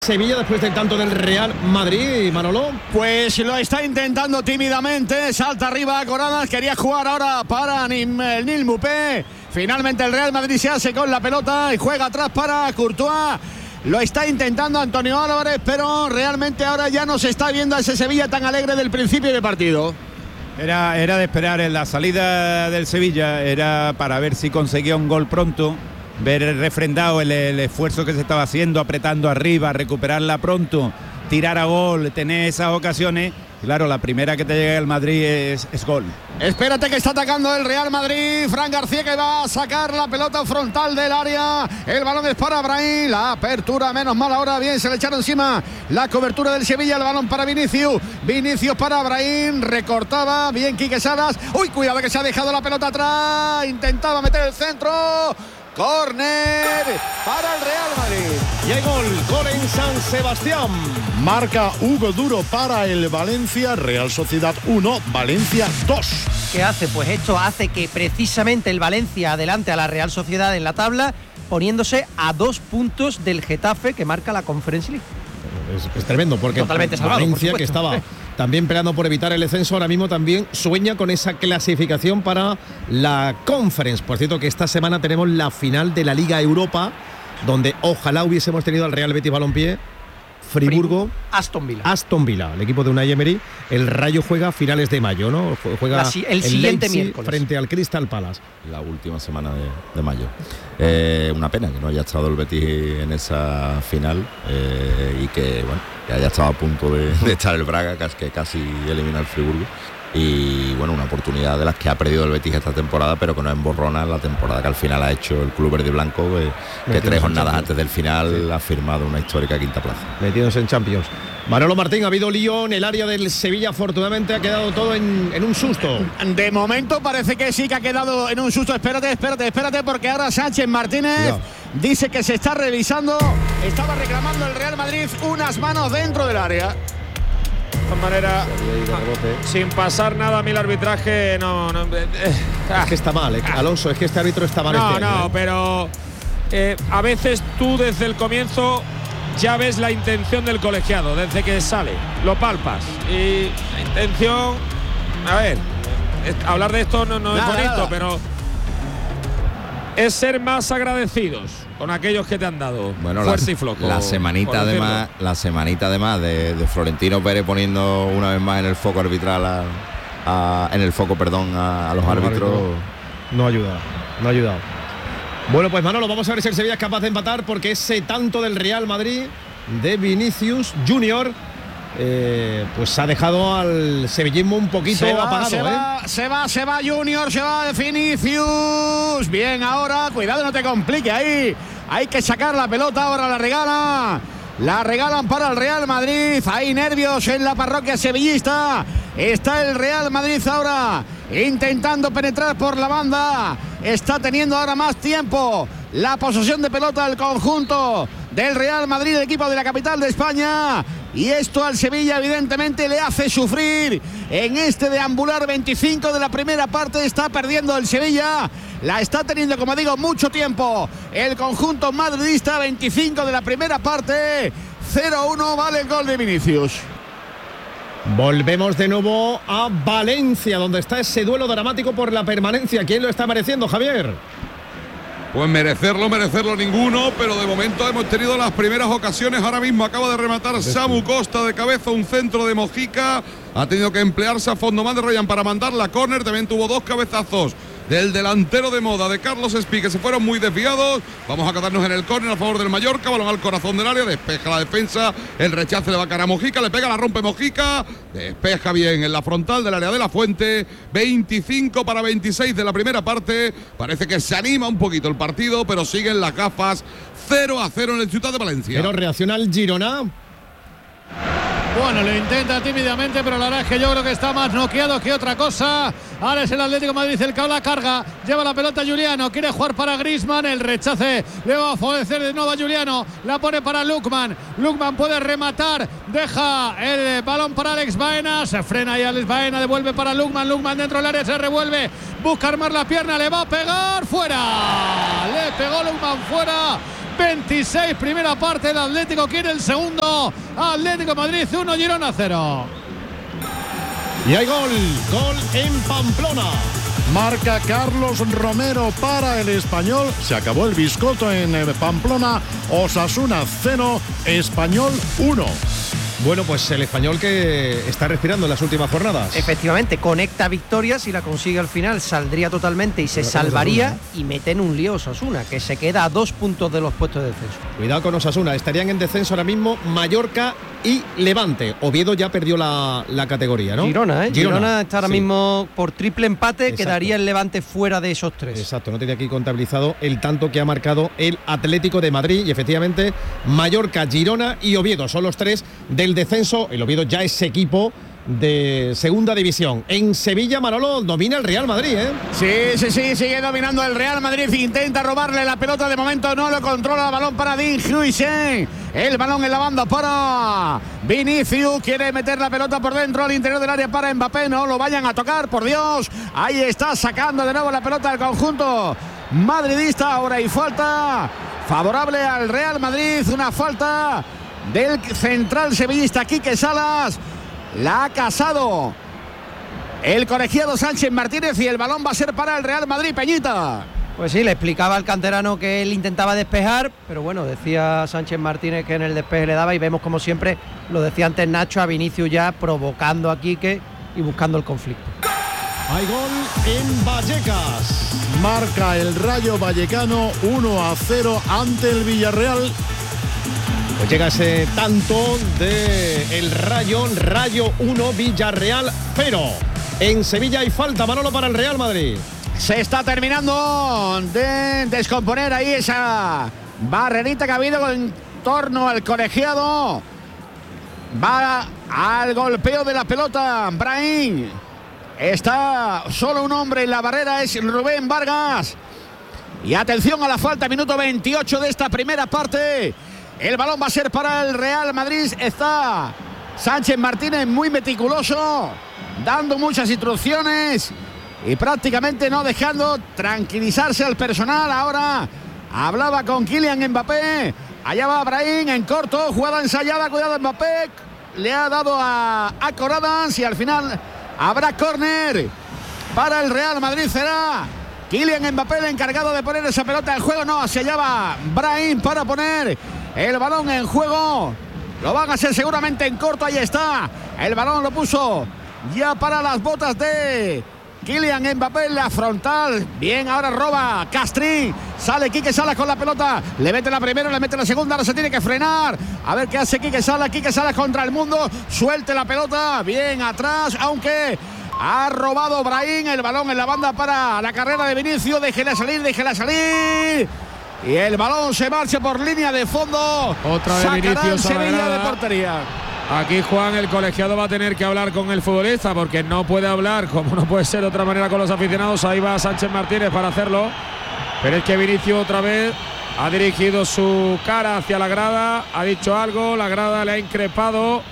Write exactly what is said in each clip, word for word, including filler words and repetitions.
Sevilla después del tanto del Real Madrid, Manolo. Pues lo está intentando tímidamente, salta arriba Coradas, quería jugar ahora para Nim, el Nil Mupé. Finalmente el Real Madrid se hace con la pelota y juega atrás para Courtois. Lo está intentando Antonio Álvarez, pero realmente ahora ya no se está viendo a ese Sevilla tan alegre del principio del partido. Era, era de esperar en la salida del Sevilla, era para ver si conseguía un gol pronto, ver refrendado el, el esfuerzo que se estaba haciendo, apretando arriba, recuperarla pronto, tirar a gol, tener esas ocasiones. Claro, la primera que te llega al Madrid es, es gol. Espérate que está atacando el Real Madrid. Fran García que va a sacar la pelota frontal del área. El balón es para Brahim. La apertura, menos mal ahora. Bien, se le echaron encima la cobertura del Sevilla. El balón para Vinicius. Vinicius para Brahim. Recortaba. Bien, Quique Salas. Uy, cuidado que se ha dejado la pelota atrás. Intentaba meter el centro. Córner para el Real Madrid. Y hay gol, gol en San Sebastián. Marca Hugo Duro para el Valencia. Real Sociedad uno, Valencia dos. ¿Qué hace? Pues esto hace que precisamente el Valencia adelante a la Real Sociedad en la tabla, poniéndose a dos puntos del Getafe que marca la Conference League. Es, es tremendo porque Totalmente salvado, Valencia, que estaba también peleando por evitar el descenso, ahora mismo también sueña con esa clasificación para la Conference. Por cierto que esta semana tenemos la final de la Liga Europa, donde ojalá hubiésemos tenido al Real Betis Balompié, Friburgo, Aston Villa. Aston Villa, el equipo de Unai Emery. El Rayo juega a finales de mayo, ¿no? Juega la, el siguiente Leipzig miércoles frente al Crystal Palace. La última semana de, de mayo. Eh, una pena que no haya estado el Betis en esa final eh, y que, bueno, que haya estado a punto de, de estar el Braga, que casi elimina al Friburgo. Y bueno, una oportunidad de las que ha perdido el Betis esta temporada, pero que no emborrona la temporada que al final ha hecho el club verde y blanco, que, que tres jornadas antes del final sí. ha firmado una histórica quinta plaza. Metidos en Champions. Manolo Martín, ha habido lío en el área del Sevilla, afortunadamente ha quedado todo en, en un susto. De momento parece que sí que ha quedado en un susto. Espérate, espérate, espérate, porque ahora Sánchez Martínez no. dice que se está revisando. Estaba reclamando el Real Madrid unas manos dentro del área. De todas maneras, sin pasar nada a mí el arbitraje, no, no eh, es que está mal, eh, Alonso, es que este árbitro está mal. No, este no, año, ¿eh? pero eh, a veces tú desde el comienzo ya ves la intención del colegiado, desde que sale, lo palpas. Y la intención, a ver, es, hablar de esto no, no nada, es bonito, nada. pero es ser más agradecidos con aquellos que te han dado bueno, fuerte la, y flojo. La semanita además, la semanita además de, de Florentino Pérez poniendo una vez más en el foco arbitral a, a, en el foco, perdón, a, a los no, árbitros. No ayuda, no ha ayudado. Bueno, pues Manolo, vamos a ver si el Sevilla es capaz de empatar, porque ese tanto del Real Madrid de Vinicius Junior Eh, pues ha dejado al sevillismo un poquito se va, apagado. Se ¿eh? va, se va, se va Junior, se va Vinicius. Bien, ahora, cuidado, no te complique ahí. Hay que sacar la pelota, ahora la regala. La regalan para el Real Madrid. Hay nervios en la parroquia sevillista. Está el Real Madrid ahora intentando penetrar por la banda. Está teniendo ahora más tiempo la posesión de pelota del conjunto del Real Madrid, el equipo de la capital de España. Y esto al Sevilla evidentemente le hace sufrir en este deambular. Veinticinco de la primera parte está perdiendo el Sevilla. La está teniendo, como digo, mucho tiempo el conjunto madridista. Veinticinco de la primera parte. cero uno vale el gol de Vinicius. Volvemos de nuevo a Valencia, donde está ese duelo dramático por la permanencia. ¿Quién lo está mereciendo, Javier? Pues merecerlo, merecerlo ninguno, pero de momento hemos tenido las primeras ocasiones. Ahora mismo acaba de rematar Samu Costa de cabeza, un centro de Mojica. Ha tenido que emplearse a fondo más de Royan para mandar la córner. También tuvo dos cabezazos del delantero de moda de Carlos Espí, que se fueron muy desviados. Vamos a quedarnos en el córner a favor del Mallorca. Balón al corazón del área, despeja la defensa. El rechace le va a cara a Mojica, le pega, la rompe Mojica. Despeja bien en la frontal del área de la Fuente. veinticinco para veintiséis de la primera parte. Parece que se anima un poquito el partido, pero siguen las gafas. cero a cero en el Ciutat de Valencia. Pero reacciona el Girona. Bueno, lo intenta tímidamente, pero la verdad es que yo creo que está más noqueado que otra cosa. Ahora es el Atlético de Madrid el que la carga. Lleva la pelota Juliano, quiere jugar para Griezmann. El rechace le va a favorecer de nuevo a Juliano. La pone para Lukman. Lukman puede rematar. Deja el balón para Alex Baena. Se frena y Alex Baena devuelve para Lukman. Lukman dentro del área se revuelve. Busca armar la pierna. Le va a pegar. Fuera. Le pegó Lukman fuera. veintiséis, primera parte. El Atlético quiere el segundo. Atlético Madrid uno, Girona cero. Y hay gol, gol en Pamplona. Marca Carlos Romero para el Español. Se acabó el biscoto en Pamplona. Osasuna cero, Español uno. Bueno, pues el Español que está respirando en las últimas jornadas. Efectivamente, conecta victorias, si la consigue al final saldría totalmente y se salvaría, y mete en un lío Osasuna, que se queda a dos puntos de los puestos de descenso. Cuidado con Osasuna, estarían en descenso ahora mismo Mallorca y Levante. Oviedo ya perdió la, la categoría, ¿no? Girona, ¿eh? Girona, Girona está ahora sí. mismo por triple empate. Exacto. Quedaría el Levante fuera de esos tres. Exacto, no tenía aquí contabilizado el tanto que ha marcado el Atlético de Madrid, y efectivamente Mallorca, Girona y Oviedo son los tres del descenso. El Oviedo ya es equipo de segunda división. En Sevilla, Manolo, domina el Real Madrid, ¿eh? Sí, sí, sí, sigue dominando el Real Madrid, intenta robarle la pelota, de momento no lo controla, el balón para Dean Huijsen, el balón en la banda para Vinicius, quiere meter la pelota por dentro al interior del área para Mbappé, no lo vayan a tocar, por Dios, ahí está sacando de nuevo la pelota del conjunto madridista, ahora hay falta favorable al Real Madrid, una falta del central sevillista Quique Salas. La ha casado el colegiado Sánchez Martínez y el balón va a ser para el Real Madrid, Peñita. Pues sí, le explicaba al canterano que él intentaba despejar, pero bueno, decía Sánchez Martínez que en el despeje le daba, y vemos como siempre, lo decía antes Nacho, a Vinicius ya provocando a Quique y buscando el conflicto. Hay gol en Vallecas. Marca el Rayo Vallecano uno a cero ante el Villarreal. Pues llega ese tanto de el Rayo, Rayo uno, Villarreal cero. En Sevilla hay falta, Manolo, para el Real Madrid. Se está terminando de descomponer ahí esa barrerita que ha habido en torno al colegiado. Va al golpeo de la pelota, Brahim. Está solo un hombre en la barrera, es Rubén Vargas. Y atención a la falta, minuto veintiocho de esta primera parte. El balón va a ser para el Real Madrid. Está Sánchez Martínez muy meticuloso, dando muchas instrucciones y prácticamente no dejando tranquilizarse al personal. Ahora hablaba con Kylian Mbappé. Allá va Brahim en corto, jugada ensayada, cuidado Mbappé. Le ha dado a, a Corredans y al final habrá córner para el Real Madrid. Será Kylian Mbappé el encargado de poner esa pelota en juego. No, se llama Brahim para poner el balón en juego. Lo van a hacer seguramente en corto. Ahí está. El balón lo puso ya para las botas de Kylian Mbappé en la frontal. Bien, ahora roba Castrín. Sale Quique Salas con la pelota. Le mete la primera, le mete la segunda. Ahora se tiene que frenar. A ver qué hace Quique Salas. Quique Salas contra el mundo. Suelte la pelota. Bien atrás, aunque ha robado Brahim. El balón en la banda para la carrera de Vinicius. Déjela salir, déjela salir. Y el balón se marcha por línea de fondo. Otra de Vinicius Sevilla de portería. Aquí, Juan, el colegiado va a tener que hablar con el futbolista, porque no puede hablar, como no puede ser de otra manera, con los aficionados. Ahí va Sánchez Martínez para hacerlo. Pero es que Vinicius otra vez ha dirigido su cara hacia la grada, ha dicho algo, la grada le ha increpado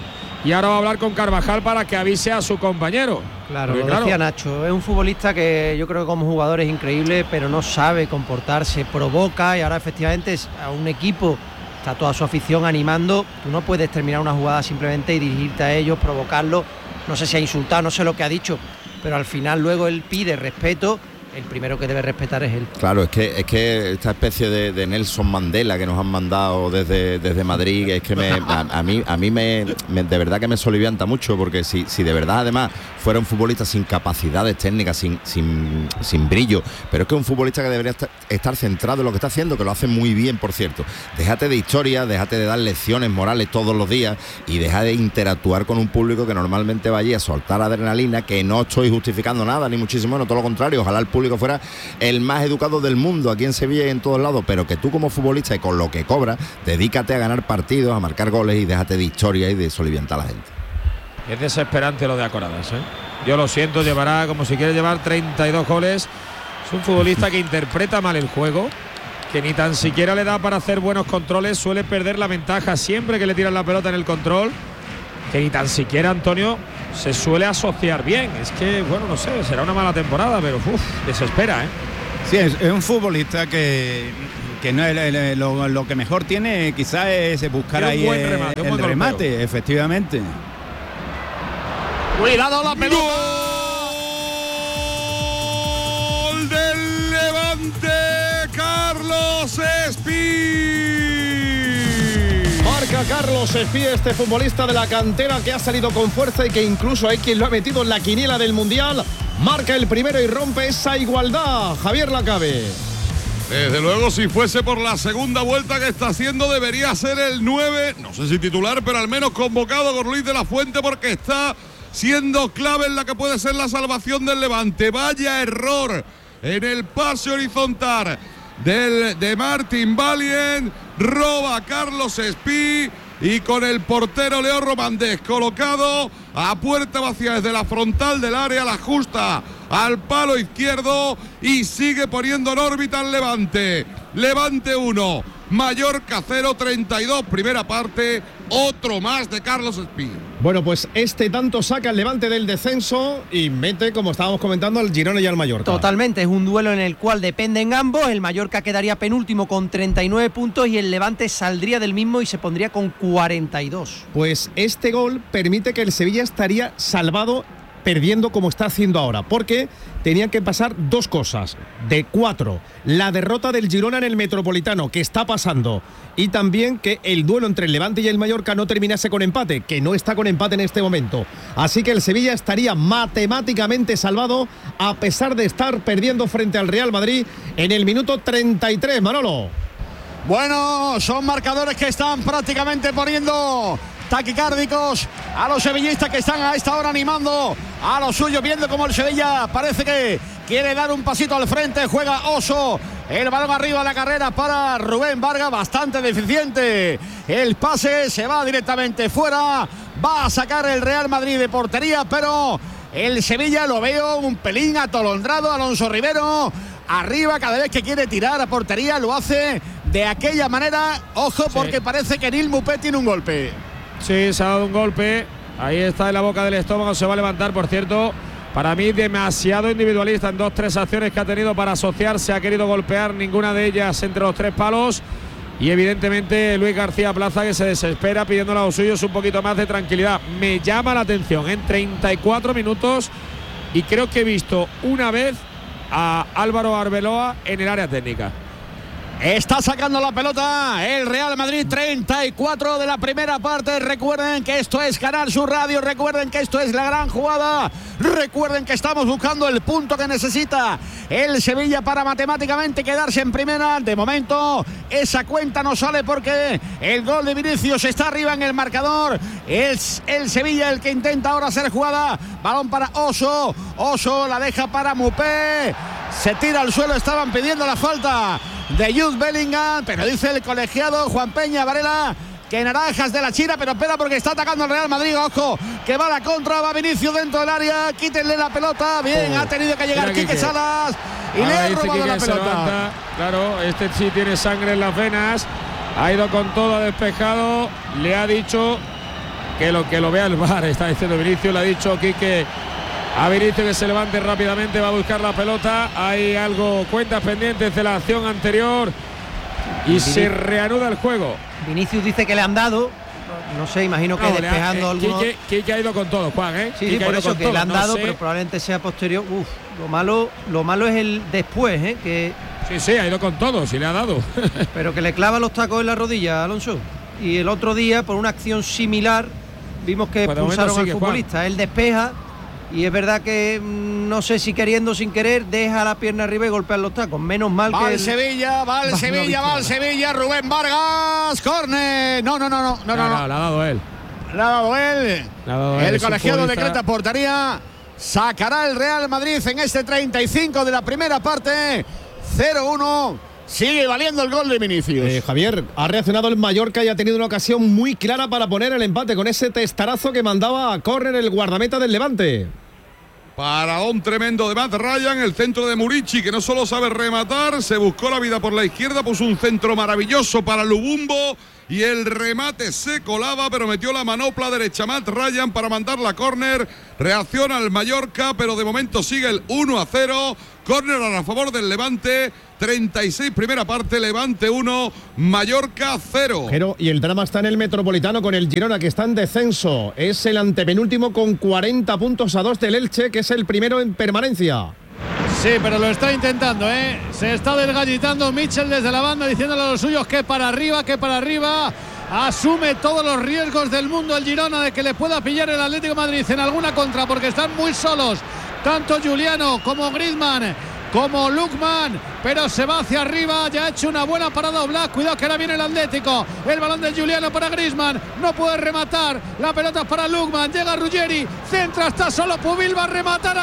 y ahora va a hablar con Carvajal para que avise a su compañero. Claro, porque, lo claro, decía Nacho, es un futbolista que yo creo que como jugador es increíble, pero no sabe comportarse, provoca, y ahora efectivamente es a un equipo, está toda su afición animando. Tú no puedes terminar una jugada simplemente y dirigirte a ellos, provocarlo. No sé si ha insultado, no sé lo que ha dicho, pero al final luego él pide respeto. El primero que debe respetar es él. Claro, es que es que esta especie de, de Nelson Mandela que nos han mandado desde, desde Madrid, es que me, a, a mí a mí me, me de verdad que me solivianta mucho, porque si, si de verdad además fuera un futbolista sin capacidades técnicas, sin, sin, sin brillo, pero es que es un futbolista que debería estar, estar centrado en lo que está haciendo, que lo hace muy bien, por cierto. Déjate de historias, déjate de dar lecciones morales todos los días y deja de interactuar con un público que normalmente va allí a soltar adrenalina, que no estoy justificando nada, ni muchísimo menos, todo lo contrario. Ojalá el público fuera el más educado del mundo aquí en Sevilla y en todos lados, pero que tú como futbolista y con lo que cobras, dedícate a ganar partidos, a marcar goles y déjate de historia y de soliviantar a la gente. Es desesperante lo de Acoradas, ¿eh? Yo lo siento, llevará como si quiere llevar treinta y dos goles. Es un futbolista que interpreta mal el juego, que ni tan siquiera le da para hacer buenos controles, suele perder la ventaja siempre que le tiran la pelota en el control, que ni tan siquiera, Antonio, se suele asociar bien. Es que, bueno, no sé, será una mala temporada, pero uf, desespera, ¿eh? Sí, es, es un futbolista que, que no es, el, lo, lo que mejor tiene quizás es buscar Tiene un ahí buen el remate, un el buen remate, golpeo. efectivamente. Cuidado la pelota. Gol del Levante, Carlos Espí. Marca Carlos Espí, este futbolista de la cantera que ha salido con fuerza y que incluso hay quien lo ha metido en la quiniela del Mundial. Marca el primero y rompe esa igualdad. Javier Lacabe. Desde luego, si fuese por la segunda vuelta que está haciendo, debería ser el nueve, no sé si titular, pero al menos convocado por Luis de la Fuente, porque está siendo clave en la que puede ser la salvación del Levante. Vaya error en el pase horizontal del, de Martin Valient, roba a Carlos Espí y con el portero Leo Román descolocado a puerta vacía desde la frontal del área, la ajusta al palo izquierdo y sigue poniendo en órbita al Levante. Levante uno, Mallorca cero, treinta y dos, primera parte, otro más de Carlos Espí. Bueno, pues este tanto saca el Levante del descenso y mete, como estábamos comentando, al Girona y al Mallorca. Totalmente, es un duelo en el cual dependen ambos. El Mallorca quedaría penúltimo con treinta y nueve puntos y el Levante saldría del mismo y se pondría con cuarenta y dos. Pues este gol permite que el Sevilla estaría salvado perdiendo como está haciendo ahora, porque tenían que pasar dos cosas, de cuatro, la derrota del Girona en el Metropolitano, que está pasando, y también que el duelo entre el Levante y el Mallorca no terminase con empate, que no está con empate en este momento. Así que el Sevilla estaría matemáticamente salvado a pesar de estar perdiendo frente al Real Madrid en el minuto treinta y tres, Manolo. Bueno, son marcadores que están prácticamente poniendo taquicárdicos a los sevillistas, que están a esta hora animando a los suyos, viendo como el Sevilla parece que quiere dar un pasito al frente. Juega Oso, el balón arriba de la carrera para Rubén Vargas, bastante deficiente el pase, se va directamente fuera. Va a sacar el Real Madrid de portería, pero el Sevilla lo veo un pelín atolondrado. Alonso Rivero arriba, cada vez que quiere tirar a portería lo hace de aquella manera. Ojo, porque sí, parece que Nil Mupé tiene un golpe. Sí, se ha dado un golpe. Ahí está en la boca del estómago. Se va a levantar, por cierto. Para mí, demasiado individualista en dos, tres acciones que ha tenido para asociarse. Ha querido golpear ninguna de ellas entre los tres palos. Y evidentemente Luis García Plaza, que se desespera pidiéndole a los suyos un poquito más de tranquilidad. Me llama la atención en treinta y cuatro minutos. Y creo que he visto una vez a Álvaro Arbeloa en el área técnica. Está sacando la pelota el Real Madrid, treinta y cuatro de la primera parte. Recuerden que esto es Canal Sur Radio, recuerden que esto es la gran jugada, recuerden que estamos buscando el punto que necesita el Sevilla para matemáticamente quedarse en primera. De momento esa cuenta no sale porque el gol de Vinicius está arriba en el marcador. Es el Sevilla el que intenta ahora hacer jugada. Balón para Oso, Oso la deja para Mupé, se tira al suelo. Estaban pidiendo la falta de Jude Bellingham, pero dice el colegiado Juan Peña Varela que naranjas de la China, pero espera porque está atacando el Real Madrid. Ojo, que va a la contra, va Vinicius dentro del área, quítenle la pelota. Bien, oh, ha tenido que llegar Quique Salas y le ha robado Quique la pelota. Claro, este sí tiene sangre en las venas, ha ido con todo despejado, le ha dicho que lo que lo vea el V A R, está diciendo Vinicius, le ha dicho Quique a Vinicius que se levante rápidamente, va a buscar la pelota. Hay algo, cuentas pendientes de la acción anterior y Vinicius, se reanuda el juego. Vinicius dice que le han dado, no sé, imagino que no, despejando ha, eh, algunos. Quique, Quique ha ido con todo, Juan, ¿eh? Sí, sí, por eso que le han dado, no pero probablemente sea posterior. Uf, lo malo, lo malo es el después, ¿eh? Que sí, sí, ha ido con todo, sí le ha dado. Pero que le clava los tacos en la rodilla, Alonso. Y el otro día, por una acción similar, vimos que pues expulsaron al futbolista. Juan. Él despeja. Y es verdad que no sé si queriendo o sin querer deja la pierna arriba y golpea los tacos. Menos mal va que el el Sevilla, va el Sevilla, va el Sevilla. Rubén Vargas, córner. No, no, no, no, no, no, no. La ha dado él. La ha dado él. La ha dado el él, colegiado decreta portería. Sacará el Real Madrid en este treinta y cinco de la primera parte. cero uno. Sigue valiendo el gol de Vinicius. Eh, Javier, ha reaccionado el Mallorca y ha tenido una ocasión muy clara para poner el empate con ese testarazo que mandaba a córner el guardameta del Levante. Paradón tremendo de Matt Ryan, el centro de Murici, que no solo sabe rematar, se buscó la vida por la izquierda, puso un centro maravilloso para Lubumbo y el remate se colaba, pero metió la manopla derecha Matt Ryan para mandar la córner. Reacciona el Mallorca, pero de momento sigue el uno a cero. Córner a favor del Levante. treinta y seis primera parte, Levante uno, Mallorca cero. Pero, y el drama está en el Metropolitano con el Girona, que está en descenso. Es el antepenúltimo con cuarenta puntos a dos del Elche, que es el primero en permanencia. Sí, pero lo está intentando, ¿eh? Se está desgallitando Mitchell desde la banda, diciéndole a los suyos que para arriba, que para arriba. Asume todos los riesgos del mundo el Girona de que le pueda pillar el Atlético de Madrid en alguna contra, porque están muy solos, tanto Juliano como Griezmann, como Lukman, pero se va hacia arriba, ya ha hecho una buena parada Oblak, cuidado que ahora viene el Atlético, el balón de Juliano para Griezmann, no puede rematar, la pelota es para Lukman, llega Ruggeri, centra, está solo Pubil, va a rematar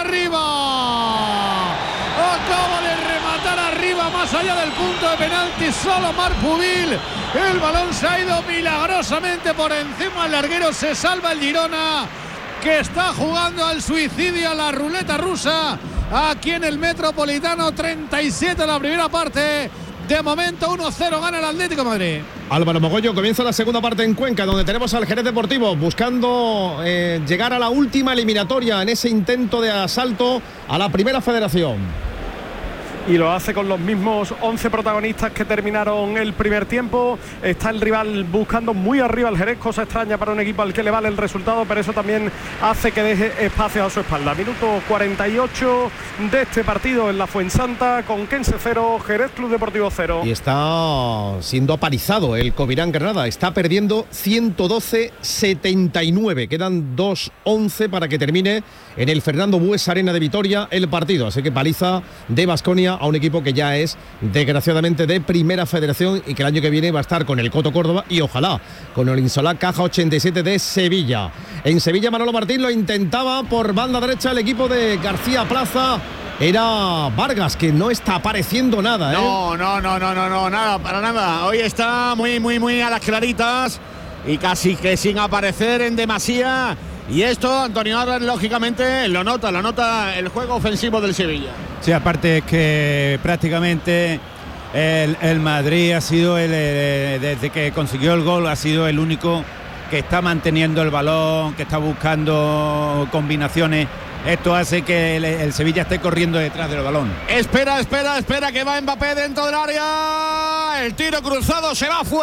arriba, acaba de rematar arriba, más allá del punto de penalti, solo Marc Pubil, el balón se ha ido milagrosamente por encima del larguero, se salva el Girona, que está jugando al suicidio, a la ruleta rusa, aquí en el Metropolitano. Treinta y siete la primera parte, de momento uno cero gana el Atlético de Madrid. Álvaro Mogollo, comienza la segunda parte en Cuenca, donde tenemos al Jerez Deportivo buscando eh, llegar a la última eliminatoria en ese intento de asalto a la Primera Federación. Y lo hace con los mismos once protagonistas que terminaron el primer tiempo. Está el rival buscando muy arriba al Jerez, cosa extraña para un equipo al que le vale el resultado, pero eso también hace que deje espacio a su espalda. Minuto cuarenta y ocho de este partido en la Fuensanta, con Kense cero, Jerez Club Deportivo cero. Y está siendo apalizado el Covirán Granada, está perdiendo ciento doce a setenta y nueve, quedan dos once para que termine en el Fernando Bues Arena de Vitoria el partido, así que paliza de Baskonia a un equipo que ya es desgraciadamente de Primera Federación y que el año que viene va a estar con el Coto Córdoba y ojalá con el Insolá Caja ochenta y siete de Sevilla. En Sevilla Manolo Martín lo intentaba por banda derecha el equipo de García Plaza. Era Vargas, que no está apareciendo nada, ¿eh? No, no, no, no, no, no, nada, para nada. Hoy está muy, muy, muy a las claritas y casi que sin aparecer en demasía. Y esto, Antonio Álvarez, lógicamente, lo nota, lo nota el juego ofensivo del Sevilla. Sí, aparte es que prácticamente el, el Madrid ha sido, el, el, desde que consiguió el gol, ha sido el único que está manteniendo el balón, que está buscando combinaciones. Esto hace que el, el Sevilla esté corriendo detrás del balón. Espera, espera, espera, que va Mbappé dentro del área. El tiro cruzado se va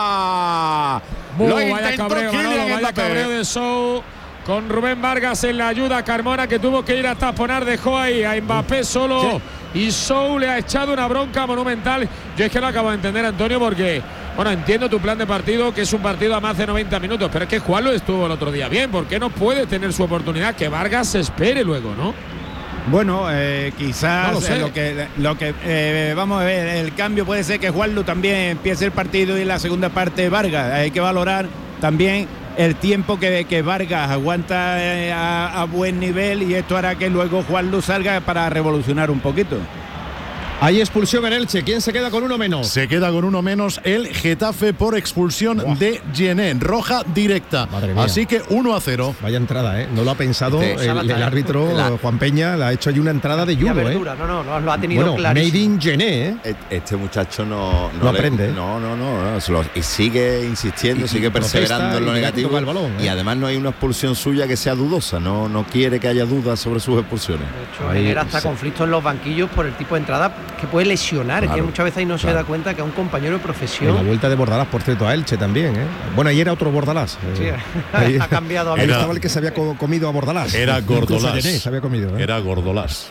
fuera. Buh, Lo vaya cabreo, Manolo, vaya cabreo de Sou. Con Rubén Vargas en la ayuda, Carmona, que tuvo que ir a taponar, dejó ahí a Mbappé solo. Sí. Y Sou le ha echado una bronca monumental. Yo es que lo acabo de entender, Antonio, porque, bueno, entiendo tu plan de partido, que es un partido a más de noventa minutos, pero es que Juan lo estuvo el otro día bien. ¿Por qué no puede tener su oportunidad? Que Vargas se espere luego, ¿no? Bueno, eh, quizás no lo, sé. lo que, lo que eh, vamos a ver, el cambio puede ser que Juanlu también empiece el partido y la segunda parte Vargas. Hay que valorar también el tiempo que, que Vargas aguanta eh, a, a buen nivel, y esto hará que luego Juanlu salga para revolucionar un poquito. Hay expulsión en Elche. ¿Quién se queda con uno menos? Se queda con uno menos el Getafe por expulsión Buah. de Gené, roja directa. Así que uno a cero. Vaya entrada, ¿eh? No lo ha pensado este, el, el árbitro la, Juan Peña. Le ha hecho allí una entrada de judo, ¿eh? No, no, no, lo ha tenido bueno, clarísimo. Made in Gené, ¿eh? Este muchacho no, no, no le, aprende. No, no, no. no lo, y sigue insistiendo, y, sigue perseverando en lo negativo. El balón, ¿eh? Y además no hay una expulsión suya que sea dudosa. No, no quiere que haya dudas sobre sus expulsiones. De hecho, genera hasta sí. conflictos en los banquillos por el tipo de entrada que puede lesionar. Claro, que muchas veces ahí no claro. se da cuenta que a un compañero de profesión. En la vuelta de Bordalás, por cierto, a Elche también, ¿eh? Bueno, ahí era otro Bordalás. Sí, eh, ahí, ha cambiado. Ahí estaba el que se había co comido a Bordalás. Era Gordolás. Se había comido, ¿eh? Era Gordolás.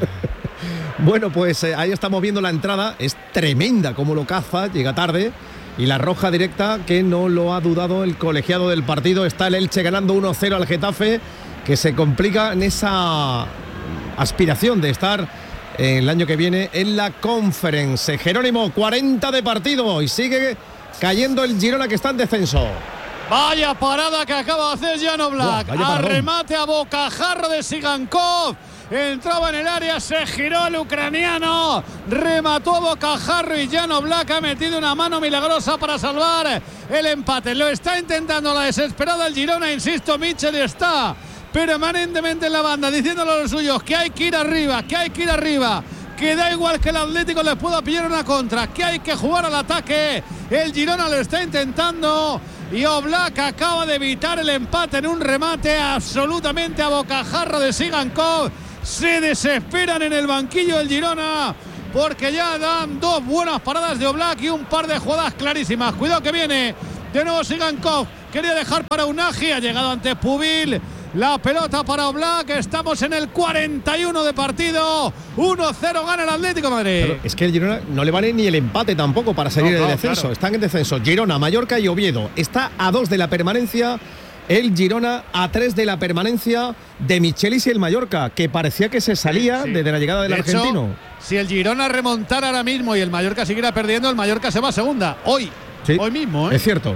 Bueno, pues eh, ahí estamos viendo la entrada. Es tremenda como lo caza, llega tarde. Y la roja directa, que no lo ha dudado el colegiado del partido. Está el Elche ganando uno cero al Getafe, que se complica en esa aspiración de estar el año que viene en la Conference. Jerónimo, cuarenta de partido y sigue cayendo el Girona, que está en descenso. Vaya parada que acaba de hacer Jan Oblak. Wow, remate a bocajarro de Sigankov. Entraba en el área, se giró el ucraniano, remató a bocajarro y Jan Oblak ha metido una mano milagrosa para salvar el empate. Lo está intentando la desesperada el Girona, insisto, Mitchell está permanentemente en la banda, diciéndole a los suyos que hay que ir arriba, que hay que ir arriba, que da igual que el Atlético les pueda pillar una contra, que hay que jugar al ataque. El Girona lo está intentando y Oblak acaba de evitar el empate en un remate absolutamente a bocajarro de Sigankov. Se desesperan en el banquillo del Girona porque ya dan dos buenas paradas de Oblak y un par de jugadas clarísimas. Cuidado que viene de nuevo Sigankov, quería dejar para Unagi, ha llegado antes Pubil. La pelota para Oblak, estamos en el cuarenta y uno de partido, uno cero gana el Atlético de Madrid. Claro, es que el Girona no le vale ni el empate tampoco para salir no, del no, descenso, claro. Están en descenso Girona, Mallorca y Oviedo, está a dos de la permanencia el Girona, a tres de la permanencia de Michelis y el Mallorca, que parecía que se salía sí, sí. desde la llegada del de hecho, argentino. Si el Girona remontara ahora mismo y el Mallorca siguiera perdiendo, el Mallorca se va a segunda, hoy, sí, hoy mismo. ¿eh? Es cierto,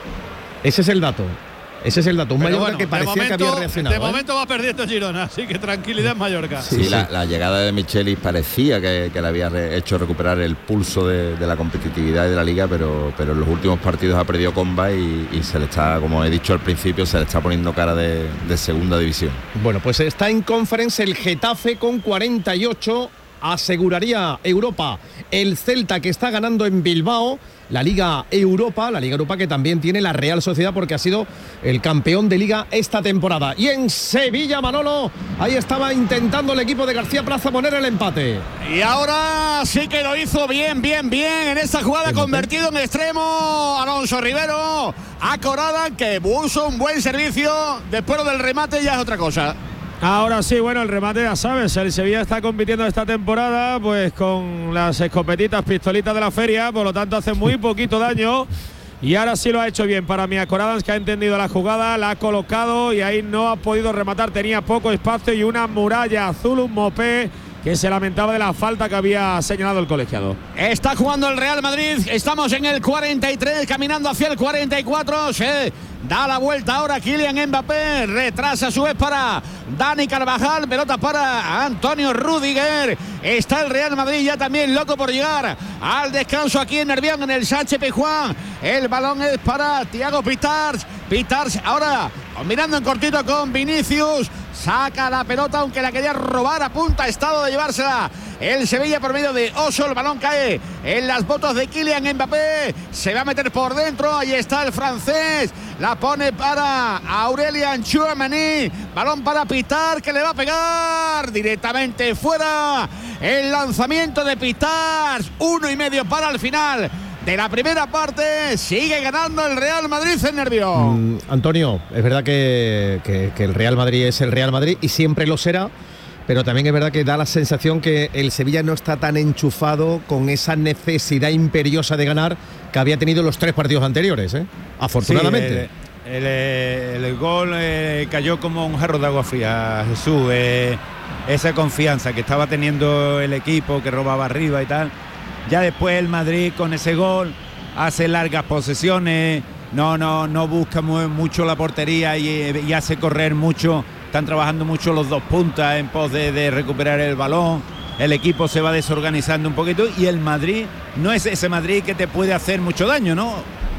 ese es el dato. Ese es el dato, un Pero Mallorca bueno, que parecía momento, que había reaccionado. De momento ¿eh? va perdiendo Girona, así que tranquilidad en Mallorca. Sí, sí, sí. La, la llegada de Michelis parecía que, que le había re, hecho recuperar el pulso de, de la competitividad de la liga, pero, pero en los últimos partidos ha perdido comba y, y se le está, como he dicho al principio, se le está poniendo cara de, de segunda división. Bueno, pues está en conference el Getafe con cuarenta y ocho, aseguraría Europa. El Celta, que está ganando en Bilbao la Liga Europa, la Liga Europa que también tiene la Real Sociedad porque ha sido el campeón de Liga esta temporada. Y en Sevilla, Manolo, ahí estaba intentando el equipo de García Plaza poner el empate. Y ahora sí que lo hizo bien, bien, bien en esta jugada, ¿Empate? Convertido en extremo Alonso Rivero a Corada, que puso un buen servicio. Después del remate ya es otra cosa. Ahora sí, bueno, el remate ya sabes, el Sevilla está compitiendo esta temporada pues con las escopetitas, pistolitas de la feria, por lo tanto hace muy poquito daño y ahora sí lo ha hecho bien para Mia Coradans, que ha entendido la jugada, la ha colocado y ahí no ha podido rematar, tenía poco espacio y una muralla azul, un mopé que se lamentaba de la falta que había señalado el colegiado. Está jugando el Real Madrid, estamos en el cuarenta y tres, caminando hacia el cuarenta y cuatro, se da la vuelta ahora Kylian Mbappé, retrasa a su vez para Dani Carvajal, pelota para Antonio Rüdiger. Está el Real Madrid ya también loco por llegar al descanso aquí en Nervión, en el Sánchez Pizjuán. El balón es para Thiago Pitars, Pitars ahora mirando en cortito con Vinicius, saca la pelota aunque la quería robar, a punta estado de llevársela el Sevilla por medio de Oso. El balón cae en las botas de Kylian Mbappé, se va a meter por dentro, ahí está el francés, la pone para Aurelian Tchouameni, balón para Pitars, que le va a pegar directamente fuera. El lanzamiento de Pitars, uno y medio para el final de la primera parte, sigue ganando el Real Madrid en Nervión. Mm, Antonio, es verdad que, que, que el Real Madrid es el Real Madrid y siempre lo será, pero también es verdad que da la sensación que el Sevilla no está tan enchufado con esa necesidad imperiosa de ganar que había tenido los tres partidos anteriores, ¿eh? Afortunadamente. Sí, el, el, el gol eh, cayó como un jarro de agua fría, Jesús. Eh, esa confianza que estaba teniendo el equipo, que robaba arriba y tal. Ya después el Madrid con ese gol hace largas posesiones, no, no, no busca muy, mucho la portería y, y hace correr mucho. Están trabajando mucho los dos puntas en pos de, de recuperar el balón. El equipo se va desorganizando un poquito y el Madrid no es ese Madrid que te puede hacer mucho daño, ¿no?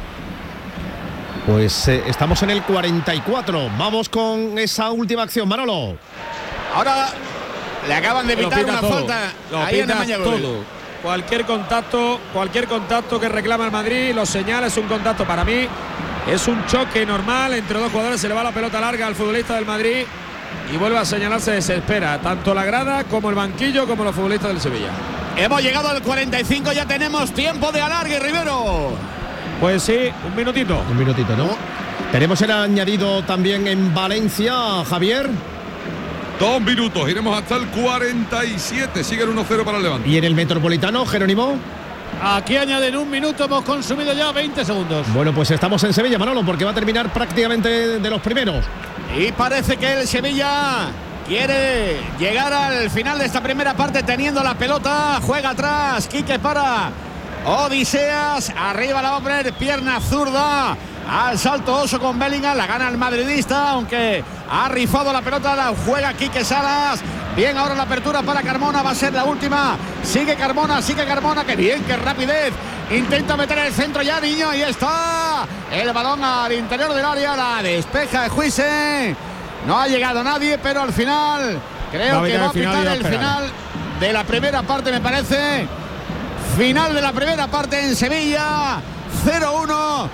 Pues eh, estamos en el cuarenta y cuatro. Vamos con esa última acción, Manolo. Ahora le acaban de pitar una todo. falta Lo ahí en el Mañagol. todo. Cualquier contacto, cualquier contacto que reclama el Madrid, lo señala, es un contacto para mí. Es un choque normal entre dos jugadores, se le va la pelota larga al futbolista del Madrid y vuelve a señalarse, desespera tanto la grada como el banquillo como los futbolistas del Sevilla. Hemos llegado al cuarenta y cinco, ya tenemos tiempo de alargue, Rivero. Pues sí, un minutito. Un minutito, ¿no? Tenemos el añadido también en Valencia, Javier. Dos minutos, iremos hasta el cuarenta y siete, sigue el uno cero para el Levante. ¿Y en el Metropolitano, Jerónimo? Aquí añaden un minuto, hemos consumido ya veinte segundos. Bueno, pues estamos en Sevilla, Manolo, porque va a terminar prácticamente de los primeros. Y parece que el Sevilla quiere llegar al final de esta primera parte teniendo la pelota. Juega atrás, Quique para Odiseas, arriba la va a poner pierna zurda. Al salto Oso con Bellingham, la gana el madridista, aunque ha rifado la pelota, la juega Quique Salas. Bien, ahora la apertura para Carmona, va a ser la última. Sigue Carmona, sigue Carmona, qué bien, qué rapidez. Intenta meter el centro ya, niño, ahí está. El balón al interior del área, la despeja de Juise. No ha llegado nadie, pero al final creo que va a pitar el final de la primera parte, me parece. Final de la primera parte en Sevilla. cero uno.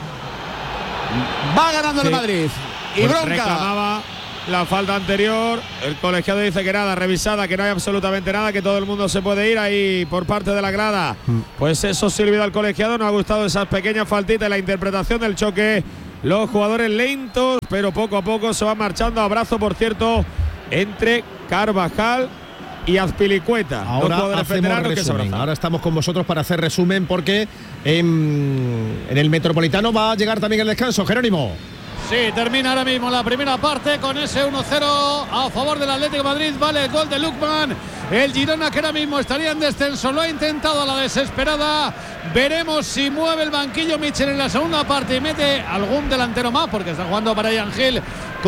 Va ganando sí. el Madrid. Y pues bronca. Reclamaba la falta anterior. El colegiado dice que nada, revisada, que no hay absolutamente nada, que todo el mundo se puede ir ahí por parte de la grada. Mm. Pues eso sirvió al colegiado. Nos ha gustado esas pequeñas faltitas y la interpretación del choque. Los jugadores lentos, pero poco a poco se van marchando. Abrazo, por cierto, entre Carvajal y Azpilicueta. Ahora hacemos resumen. Ahora estamos con vosotros para hacer resumen, porque en, en el Metropolitano va a llegar también el descanso. Jerónimo. Sí, termina ahora mismo la primera parte con ese uno cero a favor del Atlético de Madrid. Vale el gol de Lookman. El Girona, que ahora mismo estaría en descenso, lo ha intentado a la desesperada. Veremos si mueve el banquillo Michel en la segunda parte y mete algún delantero más, porque está jugando para Ian Gil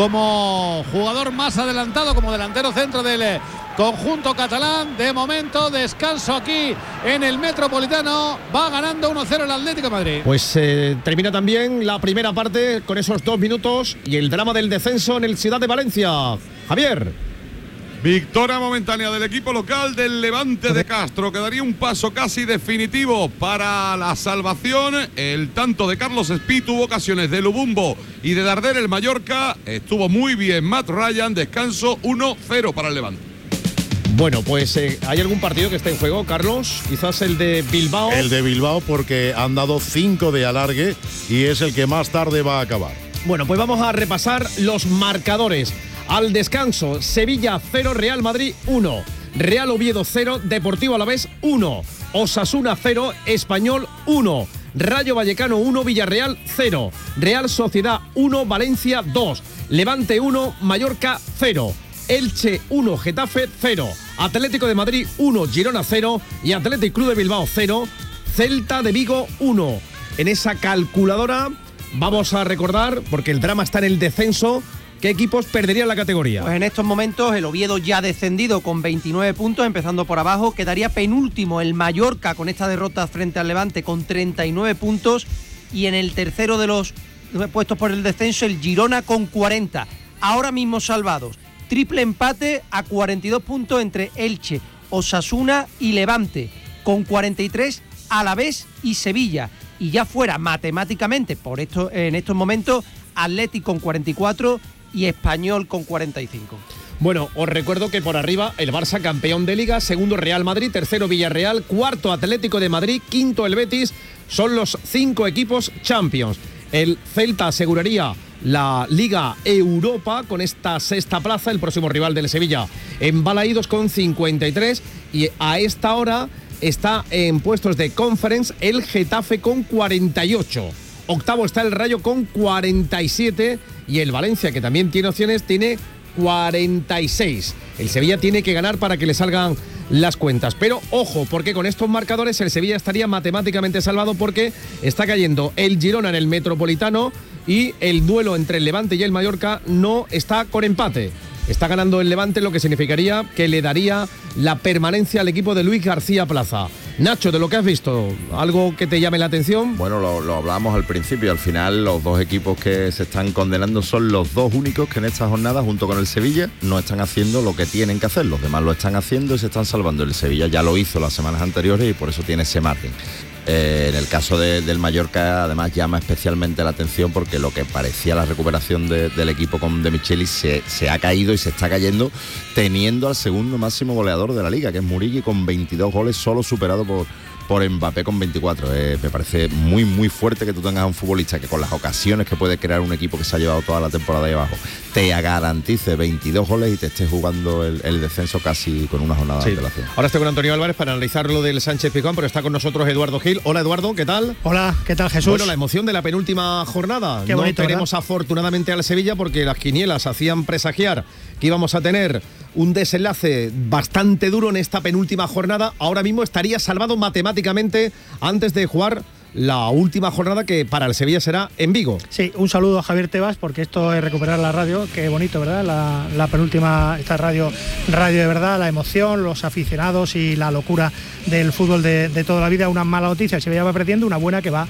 como jugador más adelantado, como delantero centro del conjunto catalán. De momento, descanso aquí en el Metropolitano. Va ganando uno cero el Atlético de Madrid. Pues eh, termina también la primera parte con esos dos minutos y el drama del descenso en el Ciudad de Valencia. Javier. Victoria momentánea del equipo local del Levante de Castro, que daría un paso casi definitivo para la salvación. El tanto de Carlos Espí tuvo ocasiones de Lubumbo y de Darder el Mallorca. Estuvo muy bien Matt Ryan. Descanso uno cero para el Levante. Bueno, pues eh, ¿hay algún partido que esté en juego, Carlos? Quizás el de Bilbao. El de Bilbao, porque han dado cinco de alargue y es el que más tarde va a acabar. Bueno, pues vamos a repasar los marcadores. Al descanso, Sevilla cero, Real Madrid uno, Real Oviedo cero, Deportivo Alavés uno, Osasuna cero, Español uno, Rayo Vallecano uno, Villarreal cero, Real Sociedad uno, Valencia dos, Levante uno, Mallorca cero, Elche uno, Getafe cero, Atlético de Madrid uno, Girona cero y Athletic Club de Bilbao cero, Celta de Vigo uno. En esa calculadora vamos a recordar, porque el drama está en el descenso, ¿qué equipos perderían la categoría? Pues en estos momentos el Oviedo ya descendido con veintinueve puntos, empezando por abajo. Quedaría penúltimo el Mallorca con esta derrota frente al Levante con treinta y nueve puntos. Y en el tercero de los puestos por el descenso, el Girona con cuarenta. Ahora mismo salvados. Triple empate a cuarenta y dos puntos entre Elche, Osasuna y Levante. Con cuarenta y tres Alavés y Sevilla. Y ya fuera matemáticamente, por esto, en estos momentos, Atlético con cuarenta y cuatro y Español con cuarenta y cinco. Bueno, os recuerdo que por arriba el Barça, campeón de Liga, segundo Real Madrid, tercero Villarreal, cuarto Atlético de Madrid, quinto el Betis. Son los cinco equipos Champions. El Celta aseguraría la Liga Europa con esta sexta plaza, el próximo rival del Sevilla en Balaídos con cincuenta y tres, y a esta hora está en puestos de Conference el Getafe con cuarenta y ocho. Octavo está el Rayo con cuarenta y siete y el Valencia, que también tiene opciones, tiene cuarenta y seis. El Sevilla tiene que ganar para que le salgan las cuentas. Pero ojo, porque con estos marcadores el Sevilla estaría matemáticamente salvado, porque está cayendo el Girona en el Metropolitano y el duelo entre el Levante y el Mallorca no está con empate. Está ganando el Levante, lo que significaría que le daría la permanencia al equipo de Luis García Plaza. Nacho, de lo que has visto, ¿algo que te llame la atención? Bueno, lo, lo hablábamos al principio. Al final, los dos equipos que se están condenando son los dos únicos que en esta jornada, junto con el Sevilla, no están haciendo lo que tienen que hacer. Los demás lo están haciendo y se están salvando. El Sevilla ya lo hizo las semanas anteriores y por eso tiene ese margen. Eh, en el caso de, del Mallorca, además, llama especialmente la atención porque lo que parecía la recuperación de, del equipo con De Michelis se, se ha caído y se está cayendo, teniendo al segundo máximo goleador de la liga, que es Muriqui, con veintidós goles, solo superado por, por Mbappé con veinticuatro. Eh, me parece muy, muy fuerte que tú tengas a un futbolista que, con las ocasiones que puede crear un equipo que se ha llevado toda la temporada ahí abajo, te garantice veintidós goles y te esté jugando el, el descenso casi con una jornada sí. de antelación. Ahora estoy con Antonio Álvarez para analizar lo del Sánchez Pizjuán, pero está con nosotros Eduardo Gil. Hola, Eduardo, ¿qué tal? Hola, ¿qué tal, Jesús? Bueno, la emoción de la penúltima jornada. Qué bonito, no tenemos ¿verdad? Afortunadamente al Sevilla, porque las quinielas hacían presagiar que íbamos a tener un desenlace bastante duro en esta penúltima jornada. Ahora mismo estaría salvado matemáticamente antes de jugar la última jornada, que para el Sevilla será en Vigo. Sí, un saludo a Javier Tebas, porque esto es recuperar la radio. Qué bonito, ¿verdad? La, la penúltima, esta radio, radio de verdad, la emoción, los aficionados y la locura del fútbol de, de toda la vida. Una mala noticia, el Sevilla va perdiendo, una buena que va